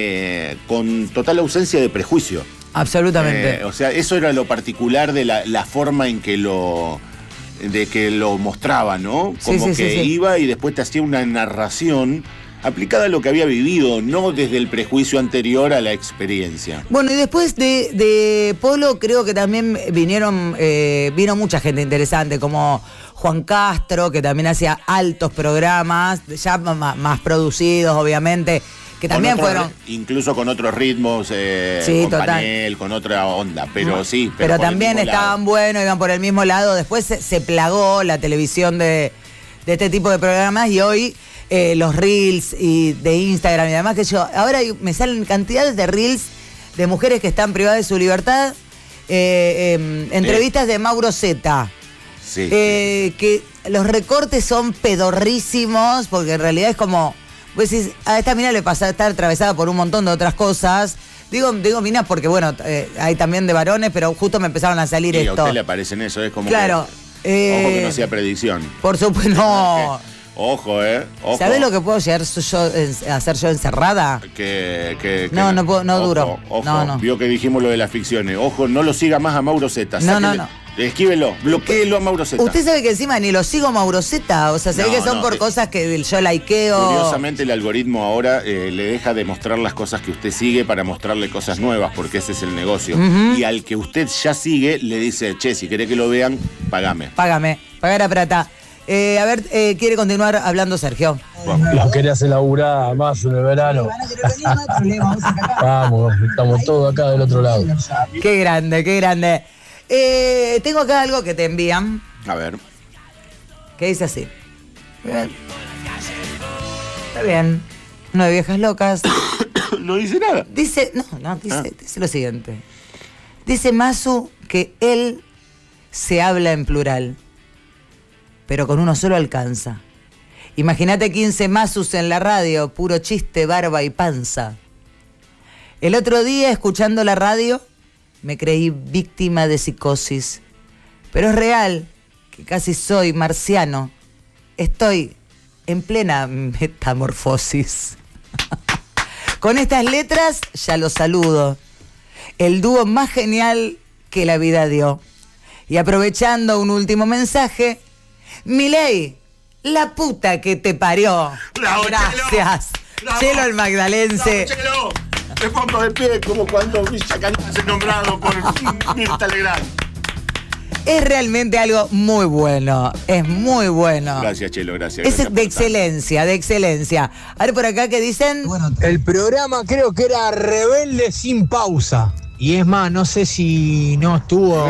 [SPEAKER 1] con total ausencia de prejuicio.
[SPEAKER 2] Absolutamente.
[SPEAKER 1] O sea, eso era lo particular de la forma en que lo mostraba, ¿no? Como que iba y después te hacía una narración aplicada a lo que había vivido, no desde el prejuicio anterior a la experiencia.
[SPEAKER 2] Bueno, y después de Polo creo que también vino mucha gente interesante, como Juan Castro, que también hacía altos programas, ya más producidos, obviamente, que también fueron...
[SPEAKER 1] Incluso con otros ritmos, con panel, con otra onda, pero sí.
[SPEAKER 2] Pero también estaban buenos, iban por el mismo lado. Después se plagó la televisión de este tipo de programas y hoy... los reels y de Instagram y demás, ahora me salen cantidades de reels de mujeres que están privadas de su libertad, entrevistas de Mauro Zeta, que los recortes son pedorrísimos, porque en realidad es como, pues a esta mina le pasa a estar atravesada por un montón de otras cosas. Digo mina porque bueno, hay también de varones, pero justo me empezaron a salir esto.
[SPEAKER 1] Y a usted le aparecen eso, es como
[SPEAKER 2] claro,
[SPEAKER 1] ojo que no sea predicción.
[SPEAKER 2] Por supuesto, no.
[SPEAKER 1] Ojo, ojo.
[SPEAKER 2] ¿Sabés lo que puedo llegar a hacer yo encerrada? No puedo, no duro.
[SPEAKER 1] Ojo,
[SPEAKER 2] no.
[SPEAKER 1] Vio que dijimos lo de las ficciones. Ojo, no lo siga más a Mauro Zeta.
[SPEAKER 2] No.
[SPEAKER 1] Esquívelo, bloquéelo a Mauro Zeta.
[SPEAKER 2] Usted sabe que encima ni lo sigo a Mauro Zeta. O sea, se ve que son por cosas que yo likeo.
[SPEAKER 1] Curiosamente el algoritmo ahora le deja de mostrar las cosas que usted sigue para mostrarle cosas nuevas, porque ese es el negocio. Y al que usted ya sigue, le dice, che, si querés que lo vean, pagame.
[SPEAKER 2] Pagar a plata. A ver, quiere continuar hablando Sergio.
[SPEAKER 7] Los querías elaborar más en el verano. Vamos, estamos todos acá del otro lado.
[SPEAKER 2] Qué grande. Tengo acá algo que te envían.
[SPEAKER 1] A ver.
[SPEAKER 2] Que dice así. Bien. Está bien. Uno de viejas locas.
[SPEAKER 1] No dice nada.
[SPEAKER 2] Dice lo siguiente. Dice Masu que él se habla en plural, pero con uno solo alcanza. Imagínate 15 Masus en la radio, puro chiste, barba y panza. El otro día, escuchando la radio, me creí víctima de psicosis. Pero es real que casi soy marciano. Estoy en plena metamorfosis. Con estas letras ya lo saludo. El dúo más genial que la vida dio. Y aprovechando un último mensaje... Milei, la puta que te parió.
[SPEAKER 1] Bravo,
[SPEAKER 2] gracias. Chelo el magdalense.
[SPEAKER 1] Bravo, Chelo. Me pongo de pie como cuando Villa Cañas es nombrado por Mirta Legrand.
[SPEAKER 2] Es realmente algo muy bueno. Es muy bueno.
[SPEAKER 1] Gracias, Chelo, gracias.
[SPEAKER 2] Es de excelencia, de excelencia. A ver por acá que dicen.
[SPEAKER 6] Bueno, el programa creo que era Rebelde sin pausa. Y es más, no sé si no estuvo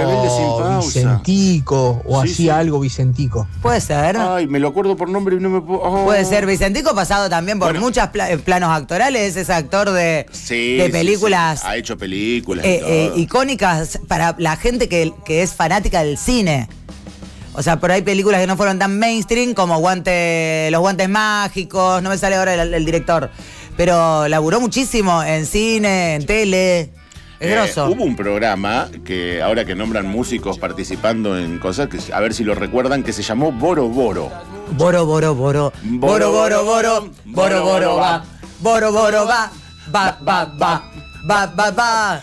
[SPEAKER 6] Vicentico o hacía algo Vicentico.
[SPEAKER 2] Puede ser.
[SPEAKER 1] Ay, me lo acuerdo por nombre y no me puedo... Oh.
[SPEAKER 2] Puede ser. Vicentico pasado también por muchos planos actorales. Es actor de películas.
[SPEAKER 1] Sí. Ha hecho películas
[SPEAKER 2] icónicas para la gente que es fanática del cine. O sea, por ahí películas que no fueron tan mainstream como Los Guantes Mágicos. No me sale ahora el director. Pero laburó muchísimo en cine, en tele...
[SPEAKER 1] Hubo un programa que ahora que nombran músicos participando en cosas, que a ver si lo recuerdan, que se llamó Boro Boro.
[SPEAKER 2] Boro Boro Boro. Boro Boro Boro. Boro Boro va. Boro Boro va. Va.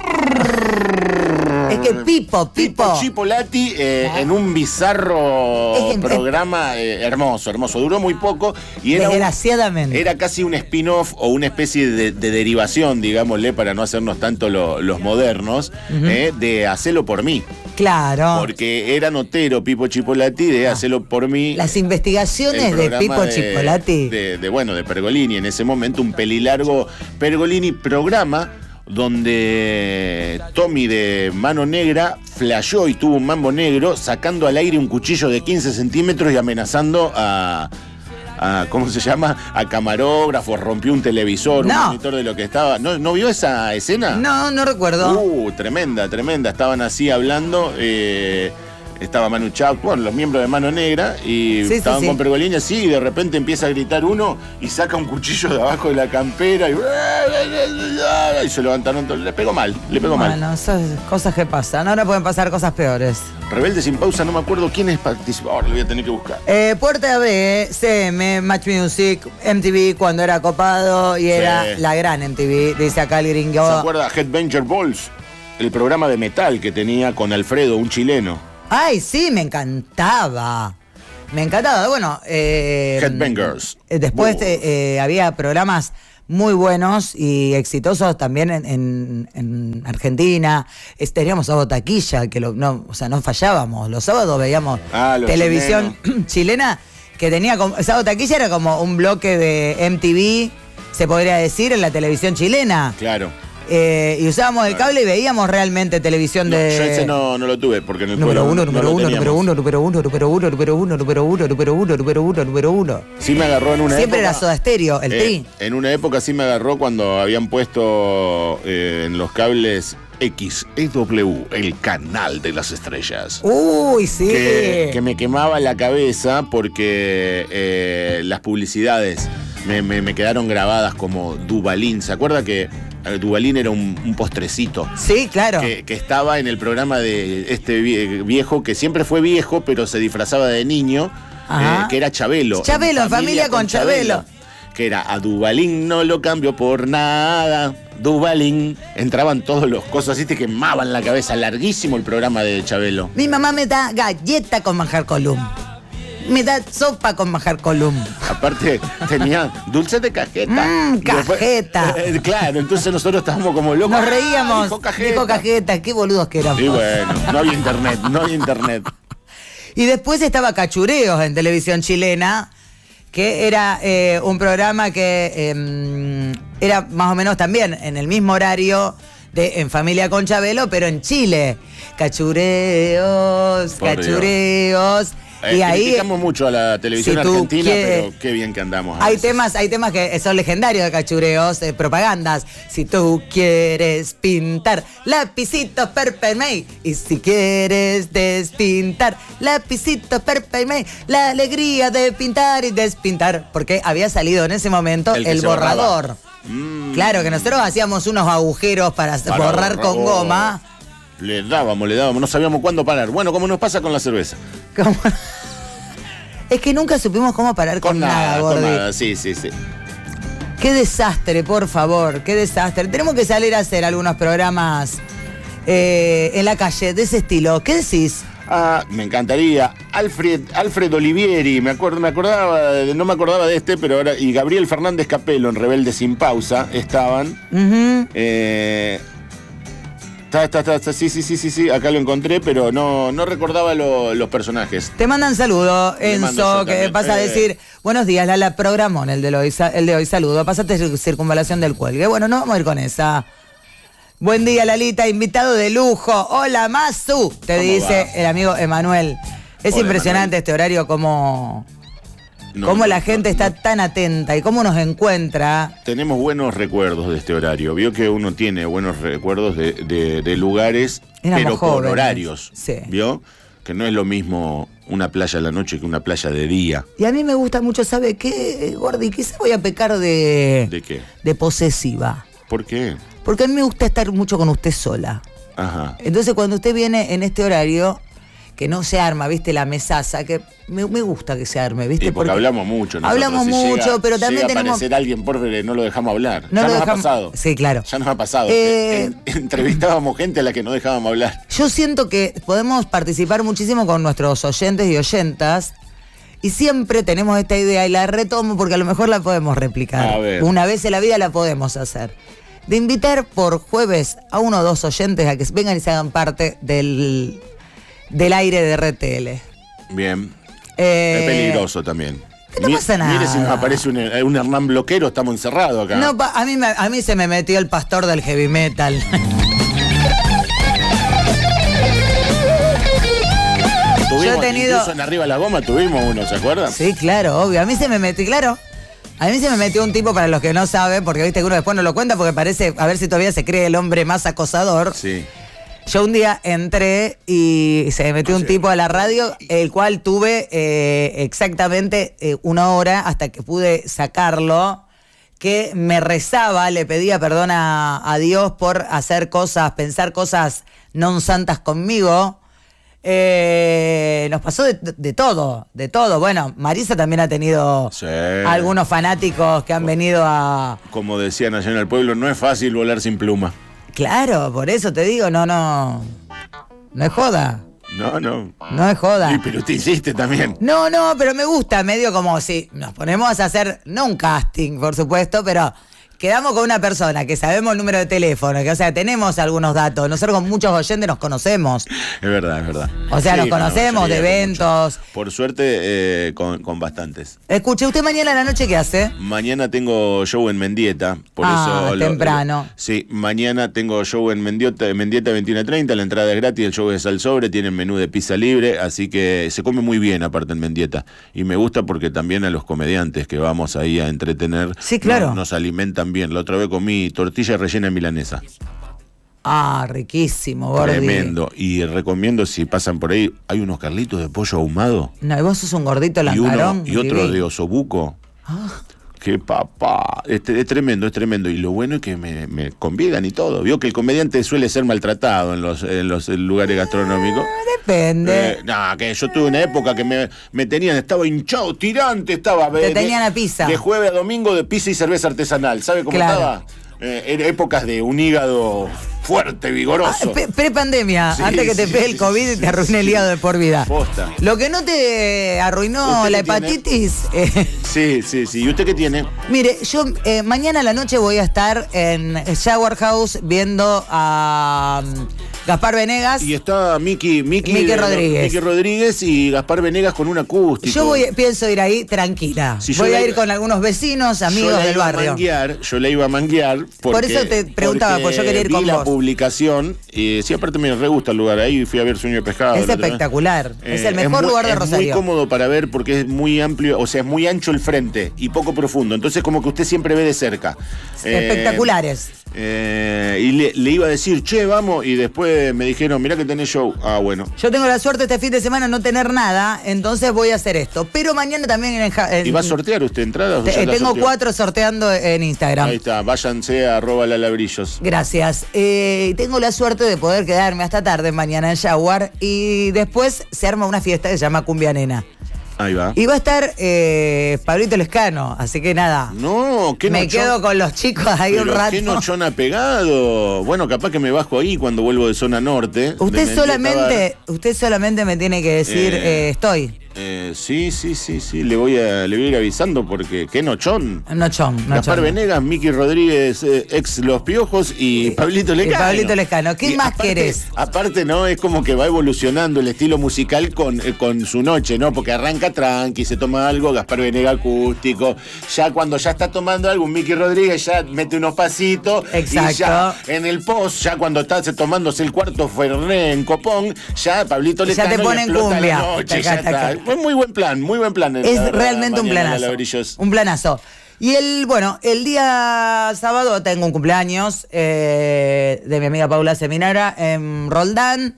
[SPEAKER 2] Es que Pipo
[SPEAKER 1] Chipolati en un bizarro programa hermoso. Duró muy poco y era
[SPEAKER 2] desgraciadamente.
[SPEAKER 1] Era casi un spin-off o una especie de derivación, digámosle, para no hacernos tanto los modernos, de Hacelo por mí.
[SPEAKER 2] Claro.
[SPEAKER 1] Porque era notero Pipo Chipolati de Hacelo por mí.
[SPEAKER 2] Las investigaciones de Pipo Chipolati.
[SPEAKER 1] De Pergolini, en ese momento un pelilargo Pergolini programa donde Tommy de Mano Negra flasheó y tuvo un mambo negro sacando al aire un cuchillo de 15 centímetros y amenazando a ¿cómo se llama? A camarógrafos, rompió un televisor, un monitor de lo que estaba. ¿No vio esa escena?
[SPEAKER 2] No recuerdo.
[SPEAKER 1] Tremenda. Estaban así hablando estaba Manu Chao, bueno, los miembros de Mano Negra, y
[SPEAKER 2] Sí,
[SPEAKER 1] estaban
[SPEAKER 2] sí,
[SPEAKER 1] con
[SPEAKER 2] sí.
[SPEAKER 1] Pergolini así, y de repente empieza a gritar uno y saca un cuchillo de abajo de la campera y se levantaron todos. Le pegó mal.
[SPEAKER 2] Bueno, esas cosas que pasan. Ahora pueden pasar cosas peores.
[SPEAKER 1] Rebelde sin pausa, no me acuerdo quiénes participaron. Ahora lo voy a tener que buscar.
[SPEAKER 2] Puerta B, CM, Match Music, MTV cuando era copado y era la gran MTV, dice acá el gringo.
[SPEAKER 1] ¿Se acuerda Headbanger Balls? El programa de metal que tenía con Alfredo, un chileno.
[SPEAKER 2] Ay, sí, me encantaba. Me encantaba. Bueno,
[SPEAKER 1] Headbangers.
[SPEAKER 2] Después había programas muy buenos y exitosos también en Argentina. Teníamos Sábado Taquilla, que no fallábamos. Los sábados veíamos
[SPEAKER 1] los
[SPEAKER 2] televisión chilena, que tenía como. Sábado Taquilla era como un bloque de MTV, se podría decir, en la televisión chilena.
[SPEAKER 1] Claro.
[SPEAKER 2] Y usábamos el cable y veíamos realmente televisión
[SPEAKER 1] No,
[SPEAKER 2] de.
[SPEAKER 1] yo ese no lo tuve, porque en el
[SPEAKER 2] Número
[SPEAKER 1] pueblo
[SPEAKER 2] uno,
[SPEAKER 1] no
[SPEAKER 2] número
[SPEAKER 1] lo
[SPEAKER 2] uno,
[SPEAKER 1] teníamos.
[SPEAKER 2] número uno, número uno, número uno, número uno, número uno, número uno, número uno, número uno.
[SPEAKER 1] Sí me agarró en una
[SPEAKER 2] Siempre
[SPEAKER 1] época.
[SPEAKER 2] era Soda Stereo, el Tri.
[SPEAKER 1] En una época sí me agarró cuando habían puesto en los cables XEW, el canal de las estrellas.
[SPEAKER 2] Uy, sí.
[SPEAKER 1] Que me quemaba la cabeza porque las publicidades me quedaron grabadas como Duvalín. ¿Se acuerda que Duvalín era un postrecito?
[SPEAKER 2] Sí, claro.
[SPEAKER 1] Que estaba en el programa de este viejo, que siempre fue viejo, pero se disfrazaba de niño, que era Chabelo.
[SPEAKER 2] Chabelo, en familia con Chabelo.
[SPEAKER 1] Que era a Duvalín no lo cambio por nada. Duvalín. Entraban todos los cosas así, te quemaban la cabeza. Larguísimo el programa de Chabelo.
[SPEAKER 2] Mi mamá me da galleta con manjar colum. Me da sopa con manjar colum.
[SPEAKER 1] Aparte, tenía dulces de cajeta.
[SPEAKER 2] Cajeta.
[SPEAKER 1] Claro, entonces nosotros estábamos como locos.
[SPEAKER 2] Nos reíamos.
[SPEAKER 1] Dijo cajeta.
[SPEAKER 2] Qué boludos que éramos.
[SPEAKER 1] Y bueno, no había internet.
[SPEAKER 2] Y después estaba Cachureos en televisión chilena, que era un programa que era más o menos también en el mismo horario de En Familia con Chabelo, pero en Chile. Cachureos. Y ahí
[SPEAKER 1] criticamos mucho a la televisión argentina, pero qué bien que andamos.
[SPEAKER 2] Hay temas que son legendarios de Cachureos, propagandas. Si tú quieres pintar lapicitos Perpemey, y si quieres despintar lapicitos Perpemey, la alegría de pintar y despintar, porque había salido en ese momento el borrador. Claro, que nosotros hacíamos unos agujeros para borrar con goma.
[SPEAKER 1] Le dábamos, no sabíamos cuándo parar. Bueno, como nos pasa con la cerveza.
[SPEAKER 2] Es que nunca supimos cómo parar con nada, Gordi.
[SPEAKER 1] Con nada, sí.
[SPEAKER 2] Qué desastre, por favor, qué desastre. Tenemos que salir a hacer algunos programas en la calle de ese estilo. ¿Qué decís?
[SPEAKER 1] Me encantaría. Alfred Olivieri, no me acordaba de este, pero ahora. Y Gabriel Fernández Capello en Rebelde sin pausa estaban. Sí, acá lo encontré, pero no recordaba los personajes.
[SPEAKER 2] Te mandan saludo, Enzo, que vas a decir, buenos días, Lala, programón el de hoy, saludo, pásate circunvalación del Cuelgue. Bueno, no vamos a ir con esa. Buen día, Lalita, invitado de lujo. Hola, Masu, te dice el amigo Emanuel. Es impresionante este horario, cómo la gente está tan atenta y cómo nos encuentra.
[SPEAKER 1] Tenemos buenos recuerdos de este horario. Vio que uno tiene buenos recuerdos de lugares,
[SPEAKER 2] éramos
[SPEAKER 1] pero
[SPEAKER 2] jóvenes.
[SPEAKER 1] por horarios.
[SPEAKER 2] Sí.
[SPEAKER 1] ¿Vio? Que no es lo mismo una playa a la noche que una playa de día.
[SPEAKER 2] Y a mí me gusta mucho, ¿sabe qué, Gordi? Quizá voy a pecar de...
[SPEAKER 1] ¿De qué?
[SPEAKER 2] De posesiva.
[SPEAKER 1] ¿Por qué?
[SPEAKER 2] Porque a mí me gusta estar mucho con usted sola.
[SPEAKER 1] Ajá.
[SPEAKER 2] Entonces cuando usted viene en este horario, que no se arma, ¿viste? La mesaza, que me gusta que se arme, ¿viste?
[SPEAKER 1] Sí, porque hablamos mucho.
[SPEAKER 2] Hablamos mucho, pero también
[SPEAKER 1] llega
[SPEAKER 2] tenemos...
[SPEAKER 1] a aparecer alguien, porfe, no lo dejamos hablar.
[SPEAKER 2] No
[SPEAKER 1] ya
[SPEAKER 2] lo
[SPEAKER 1] nos
[SPEAKER 2] dejamos...
[SPEAKER 1] ha pasado.
[SPEAKER 2] Sí, claro.
[SPEAKER 1] Ya nos ha pasado. Entrevistábamos gente a la que no dejábamos hablar.
[SPEAKER 2] Yo siento que podemos participar muchísimo con nuestros oyentes y oyentas. Y siempre tenemos esta idea y la retomo porque a lo mejor la podemos replicar.
[SPEAKER 1] A ver.
[SPEAKER 2] Una vez en la vida la podemos hacer. De invitar por jueves a uno o dos oyentes a que vengan y se hagan parte del aire de RTL.
[SPEAKER 1] Bien. Es peligroso también.
[SPEAKER 2] No pasa nada.
[SPEAKER 1] Mire si nos aparece un Hernán Bloquero, estamos encerrados acá.
[SPEAKER 2] No, a mí se me metió el pastor del heavy metal.
[SPEAKER 1] Tuvimos,
[SPEAKER 2] Yo he tenido...
[SPEAKER 1] incluso en Arriba la Goma tuvimos uno, ¿se acuerdan?
[SPEAKER 2] Sí, claro, obvio. A mí se me metió un tipo, para los que no saben, porque viste que uno después no lo cuenta porque parece, a ver si todavía se cree el hombre más acosador.
[SPEAKER 1] Sí.
[SPEAKER 2] Yo un día entré y se me metió un tipo a la radio, el cual tuve exactamente 1 hora hasta que pude sacarlo, que me rezaba, le pedía perdón a Dios por hacer cosas, pensar cosas non santas conmigo. Nos pasó de todo. Bueno, Marisa también ha tenido algunos fanáticos que han venido a...
[SPEAKER 1] Como decían allá en el pueblo, no es fácil volar sin pluma.
[SPEAKER 2] Claro, por eso te digo, no es joda. No es joda.
[SPEAKER 1] Pero te hiciste también.
[SPEAKER 2] No, pero me gusta, medio como si nos ponemos a hacer, no un casting, por supuesto, pero quedamos con una persona que sabemos el número de teléfono, que o sea, tenemos algunos datos. Nosotros con muchos oyentes nos conocemos.
[SPEAKER 1] Es verdad.
[SPEAKER 2] O sea, nos conocemos de eventos.
[SPEAKER 1] Por suerte, con bastantes.
[SPEAKER 2] Escuche, ¿usted mañana a la noche qué hace?
[SPEAKER 1] Mañana tengo show en Mendieta. Por eso
[SPEAKER 2] temprano.
[SPEAKER 1] Sí, mañana tengo show en Mendieta 21:30. La entrada es gratis, el show es al sobre, tienen menú de pizza libre, así que se come muy bien aparte en Mendieta. Y me gusta porque también a los comediantes que vamos ahí a entretener,
[SPEAKER 2] sí, claro,
[SPEAKER 1] nos alimentan bien. La otra vez comí tortilla rellena de milanesa.
[SPEAKER 2] Riquísimo, gordi.
[SPEAKER 1] Tremendo. Y recomiendo, si pasan por ahí, hay unos carlitos de pollo ahumado.
[SPEAKER 2] No, y vos sos un gordito langarón.
[SPEAKER 1] Y otro de osobuco. ¡Qué papá! Es tremendo. Y lo bueno es que me convidan y todo. Vio que el comediante suele ser maltratado en los lugares gastronómicos.
[SPEAKER 2] Depende.
[SPEAKER 1] Que yo tuve una época que me tenían, estaba hinchado, tirante, estaba...
[SPEAKER 2] Te tenían a pizza.
[SPEAKER 1] De jueves a domingo de pizza y cerveza artesanal. ¿Sabe cómo estaba? Era épocas de un hígado fuerte, vigoroso.
[SPEAKER 2] Pre-pandemia, sí, antes que te pegue el COVID y te arruine el hígado de por vida.
[SPEAKER 1] Posta.
[SPEAKER 2] Lo que no te arruinó la hepatitis...
[SPEAKER 1] Sí. ¿Y usted qué tiene?
[SPEAKER 2] Mire, yo mañana a la noche voy a estar en Shower House viendo a Gaspar Venegas.
[SPEAKER 1] Y está Miki
[SPEAKER 2] Rodríguez.
[SPEAKER 1] Miki Rodríguez y Gaspar Venegas con un acústico.
[SPEAKER 2] Yo pienso ir ahí tranquila. Voy a ir con algunos vecinos, amigos del barrio.
[SPEAKER 1] Yo le iba a manguear.
[SPEAKER 2] Por eso te preguntaba, porque yo quería ir con vos.
[SPEAKER 1] Publicación, sí, aparte me re gusta el lugar, ahí fui a ver Sueño de Pescado.
[SPEAKER 2] Es espectacular, es el mejor lugar de Rosario.
[SPEAKER 1] Es muy cómodo para ver porque es muy amplio, o sea, es muy ancho el frente y poco profundo, entonces como que usted siempre ve de cerca.
[SPEAKER 2] Espectaculares.
[SPEAKER 1] Y le iba a decir, che, vamos, y después me dijeron, mirá que tenés show. Bueno.
[SPEAKER 2] Yo tengo la suerte este fin de semana no tener nada, entonces voy a hacer esto. Pero mañana también
[SPEAKER 1] ¿Y va a sortear usted entradas?
[SPEAKER 2] Tengo 4 sorteando en Instagram.
[SPEAKER 1] Ahí está, váyanse a @lalabrillos.
[SPEAKER 2] Gracias. Tengo la suerte de poder quedarme hasta tarde mañana en Jaguar y después se arma una fiesta que se llama Cumbia Nena.
[SPEAKER 1] Ahí va.
[SPEAKER 2] Y va a estar Pablito Lescano, así que nada.
[SPEAKER 1] No, ¿qué
[SPEAKER 2] me quedo con los chicos ahí un rato.
[SPEAKER 1] ¿Qué nochón ha pegado? Bueno, capaz que me bajo ahí cuando vuelvo de zona norte.
[SPEAKER 2] Usted solamente me tiene que decir estoy.
[SPEAKER 1] Sí, le voy a ir avisando porque qué nochón.
[SPEAKER 2] Nochón.
[SPEAKER 1] Gaspar Venegas, Miki Rodríguez, ex Los Piojos y Pablito Lescano.
[SPEAKER 2] ¿Qué más querés?
[SPEAKER 1] Aparte, ¿no? Es como que va evolucionando el estilo musical con su noche, ¿no? Porque arranca tranqui, se toma algo, Gaspar Venegas acústico. Ya cuando ya está tomando algo, Miki Rodríguez ya mete unos pasitos.
[SPEAKER 2] Exacto.
[SPEAKER 1] Y ya en el post, ya cuando está tomándose el cuarto Fernet en copón, ya Pablito Lescano
[SPEAKER 2] ya te pone en cumbia.
[SPEAKER 1] La noche, ya está. Muy buen plan.
[SPEAKER 2] Es realmente un planazo. Un planazo. Y el día sábado tengo un cumpleaños de mi amiga Paula Seminara en Roldán.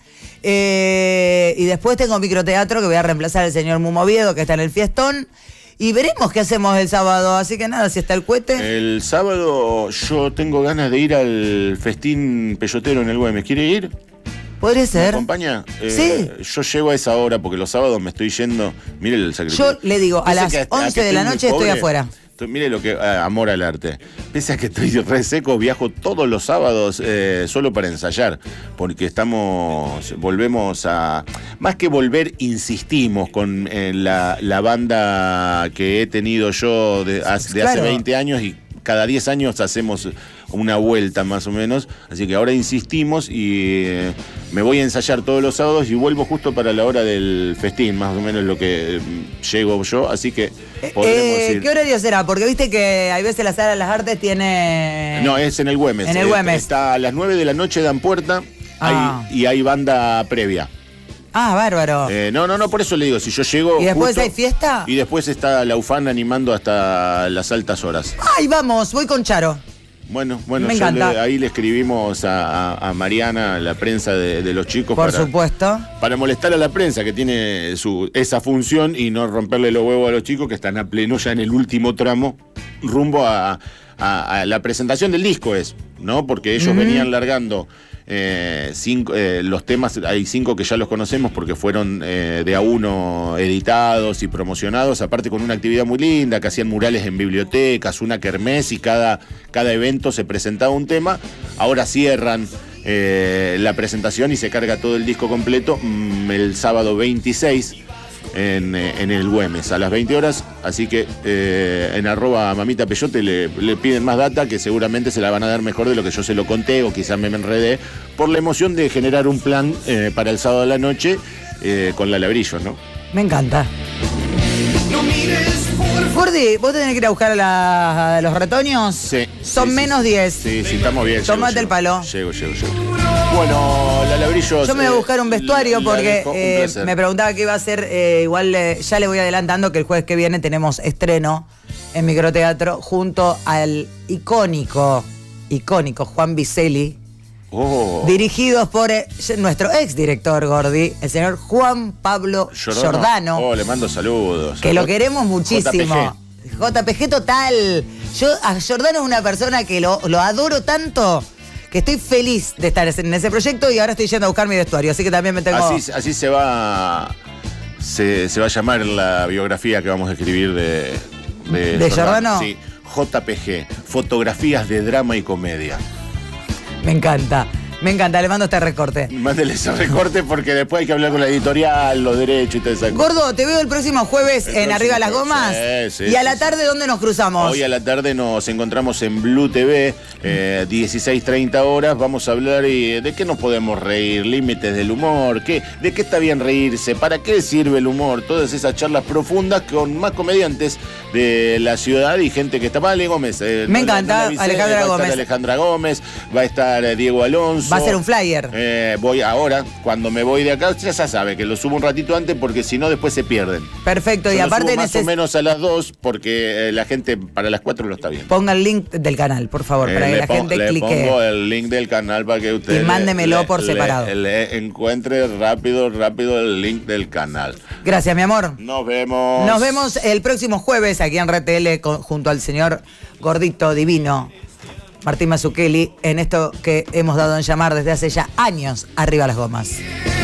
[SPEAKER 2] Y después tengo microteatro que voy a reemplazar al señor Mumoviedo, que está en el fiestón. Y veremos qué hacemos el sábado. Así que nada, si está el cohete.
[SPEAKER 1] El sábado yo tengo ganas de ir al festín peyotero en el Güemes. ¿Quiere ir?
[SPEAKER 2] ¿Podría ser?
[SPEAKER 1] ¿Me acompaña?
[SPEAKER 2] Sí.
[SPEAKER 1] Yo llego a esa hora porque los sábados me estoy yendo. Mire el sacrificio.
[SPEAKER 2] Yo le digo, a las 11 de la noche estoy afuera.
[SPEAKER 1] Mire lo que... amor al arte. Pese a que estoy re seco, viajo todos los sábados solo para ensayar. Porque volvemos a... Más que volver, insistimos con la banda que he tenido yo de hace 20 años y cada 10 años hacemos una vuelta más o menos, así que ahora insistimos y me voy a ensayar todos los sábados y vuelvo justo para la hora del festín, más o menos lo que llego yo, así que podremos ir.
[SPEAKER 2] ¿Qué horario será? Porque viste que hay veces la Sala de las Artes tiene...
[SPEAKER 1] No, es en el Güemes.
[SPEAKER 2] En el Güemes.
[SPEAKER 1] Está a las 9 de la noche, dan puerta y hay banda previa.
[SPEAKER 2] Bárbaro.
[SPEAKER 1] No, por eso le digo, si yo llego...
[SPEAKER 2] ¿Y después hay fiesta?
[SPEAKER 1] Y después está la UFAN animando hasta las altas horas.
[SPEAKER 2] Ay, vamos, voy con Charo.
[SPEAKER 1] Bueno,
[SPEAKER 2] Me encanta.
[SPEAKER 1] ahí le escribimos a Mariana, la prensa de los chicos.
[SPEAKER 2] Por supuesto.
[SPEAKER 1] Para molestar a la prensa que tiene esa función y no romperle los huevos a los chicos que están a pleno ya en el último tramo rumbo a la presentación del disco ¿no? Porque ellos venían largando los temas, hay 5 que ya los conocemos porque fueron de a uno editados y promocionados, aparte con una actividad muy linda, que hacían murales en bibliotecas, una kermés y cada evento se presentaba un tema. Ahora cierran la presentación y se carga todo el disco completo el sábado 26 en el Güemes a las 20 horas, así que en @mamitapeyote le piden más data, que seguramente se la van a dar mejor de lo que yo se lo conté, o quizás me enredé, por la emoción de generar un plan para el sábado a la noche con la Labrillo, ¿no?
[SPEAKER 2] Me encanta. Gordi, ¿vos tenés que ir a buscar a los retoños?
[SPEAKER 1] Sí.
[SPEAKER 2] Son menos 10.
[SPEAKER 1] Sí, estamos bien.
[SPEAKER 2] Tomate el palo.
[SPEAKER 1] Llego. Bueno, la Labrillo.
[SPEAKER 2] Yo me voy a buscar un vestuario porque me preguntaba qué iba a hacer. Igual ya le voy adelantando que el jueves que viene tenemos estreno en Microteatro junto al icónico Juan Vicelli. Dirigidos por nuestro exdirector, Gordi, el señor Juan Pablo Giordano.
[SPEAKER 1] Le mando saludos.
[SPEAKER 2] Que lo queremos muchísimo. JPG total. Yo a Giordano es una persona que lo adoro tanto que estoy feliz de estar en ese proyecto y ahora estoy yendo a buscar mi vestuario, así que también me tengo...
[SPEAKER 1] Así se va a llamar la biografía que vamos a escribir de
[SPEAKER 2] Giordano.
[SPEAKER 1] Sí, JPG, fotografías de drama y comedia.
[SPEAKER 2] Me encanta, le mando este recorte.
[SPEAKER 1] Mándele ese recorte porque después hay que hablar con la editorial, los derechos y todo eso.
[SPEAKER 2] Gordo, te veo el próximo jueves en Arriba las Gomas.
[SPEAKER 1] Sí,
[SPEAKER 2] y a la tarde, ¿dónde nos cruzamos?
[SPEAKER 1] Hoy a la tarde nos encontramos en Blue TV, 16:30 horas. Vamos a hablar de qué nos podemos reír, límites del humor, de qué está bien reírse, para qué sirve el humor. Todas esas charlas profundas con más comediantes de la ciudad y gente que está. Ale Gómez.
[SPEAKER 2] Me encanta, Alejandra Gómez.
[SPEAKER 1] Alejandra Gómez, va a estar Diego Alonso.
[SPEAKER 2] Va a ser un flyer.
[SPEAKER 1] Voy ahora, cuando me voy de acá, ya sabe que lo subo un ratito antes porque si no después se pierden.
[SPEAKER 2] Perfecto,
[SPEAKER 1] yo
[SPEAKER 2] y aparte
[SPEAKER 1] más o menos a las 2 porque la gente para las 4 lo está viendo.
[SPEAKER 2] Ponga el link del canal, por favor, para que la gente clique.
[SPEAKER 1] Le pongo el link del canal para que usted...
[SPEAKER 2] Y mándemelo por separado.
[SPEAKER 1] Le encuentre rápido el link del canal.
[SPEAKER 2] Gracias, mi amor.
[SPEAKER 1] Nos vemos.
[SPEAKER 2] Nos vemos el próximo jueves aquí en RTL junto al señor Gordito Divino, Martín Mazzucchelli, en esto que hemos dado en llamar desde hace ya años Arriba las Gomas.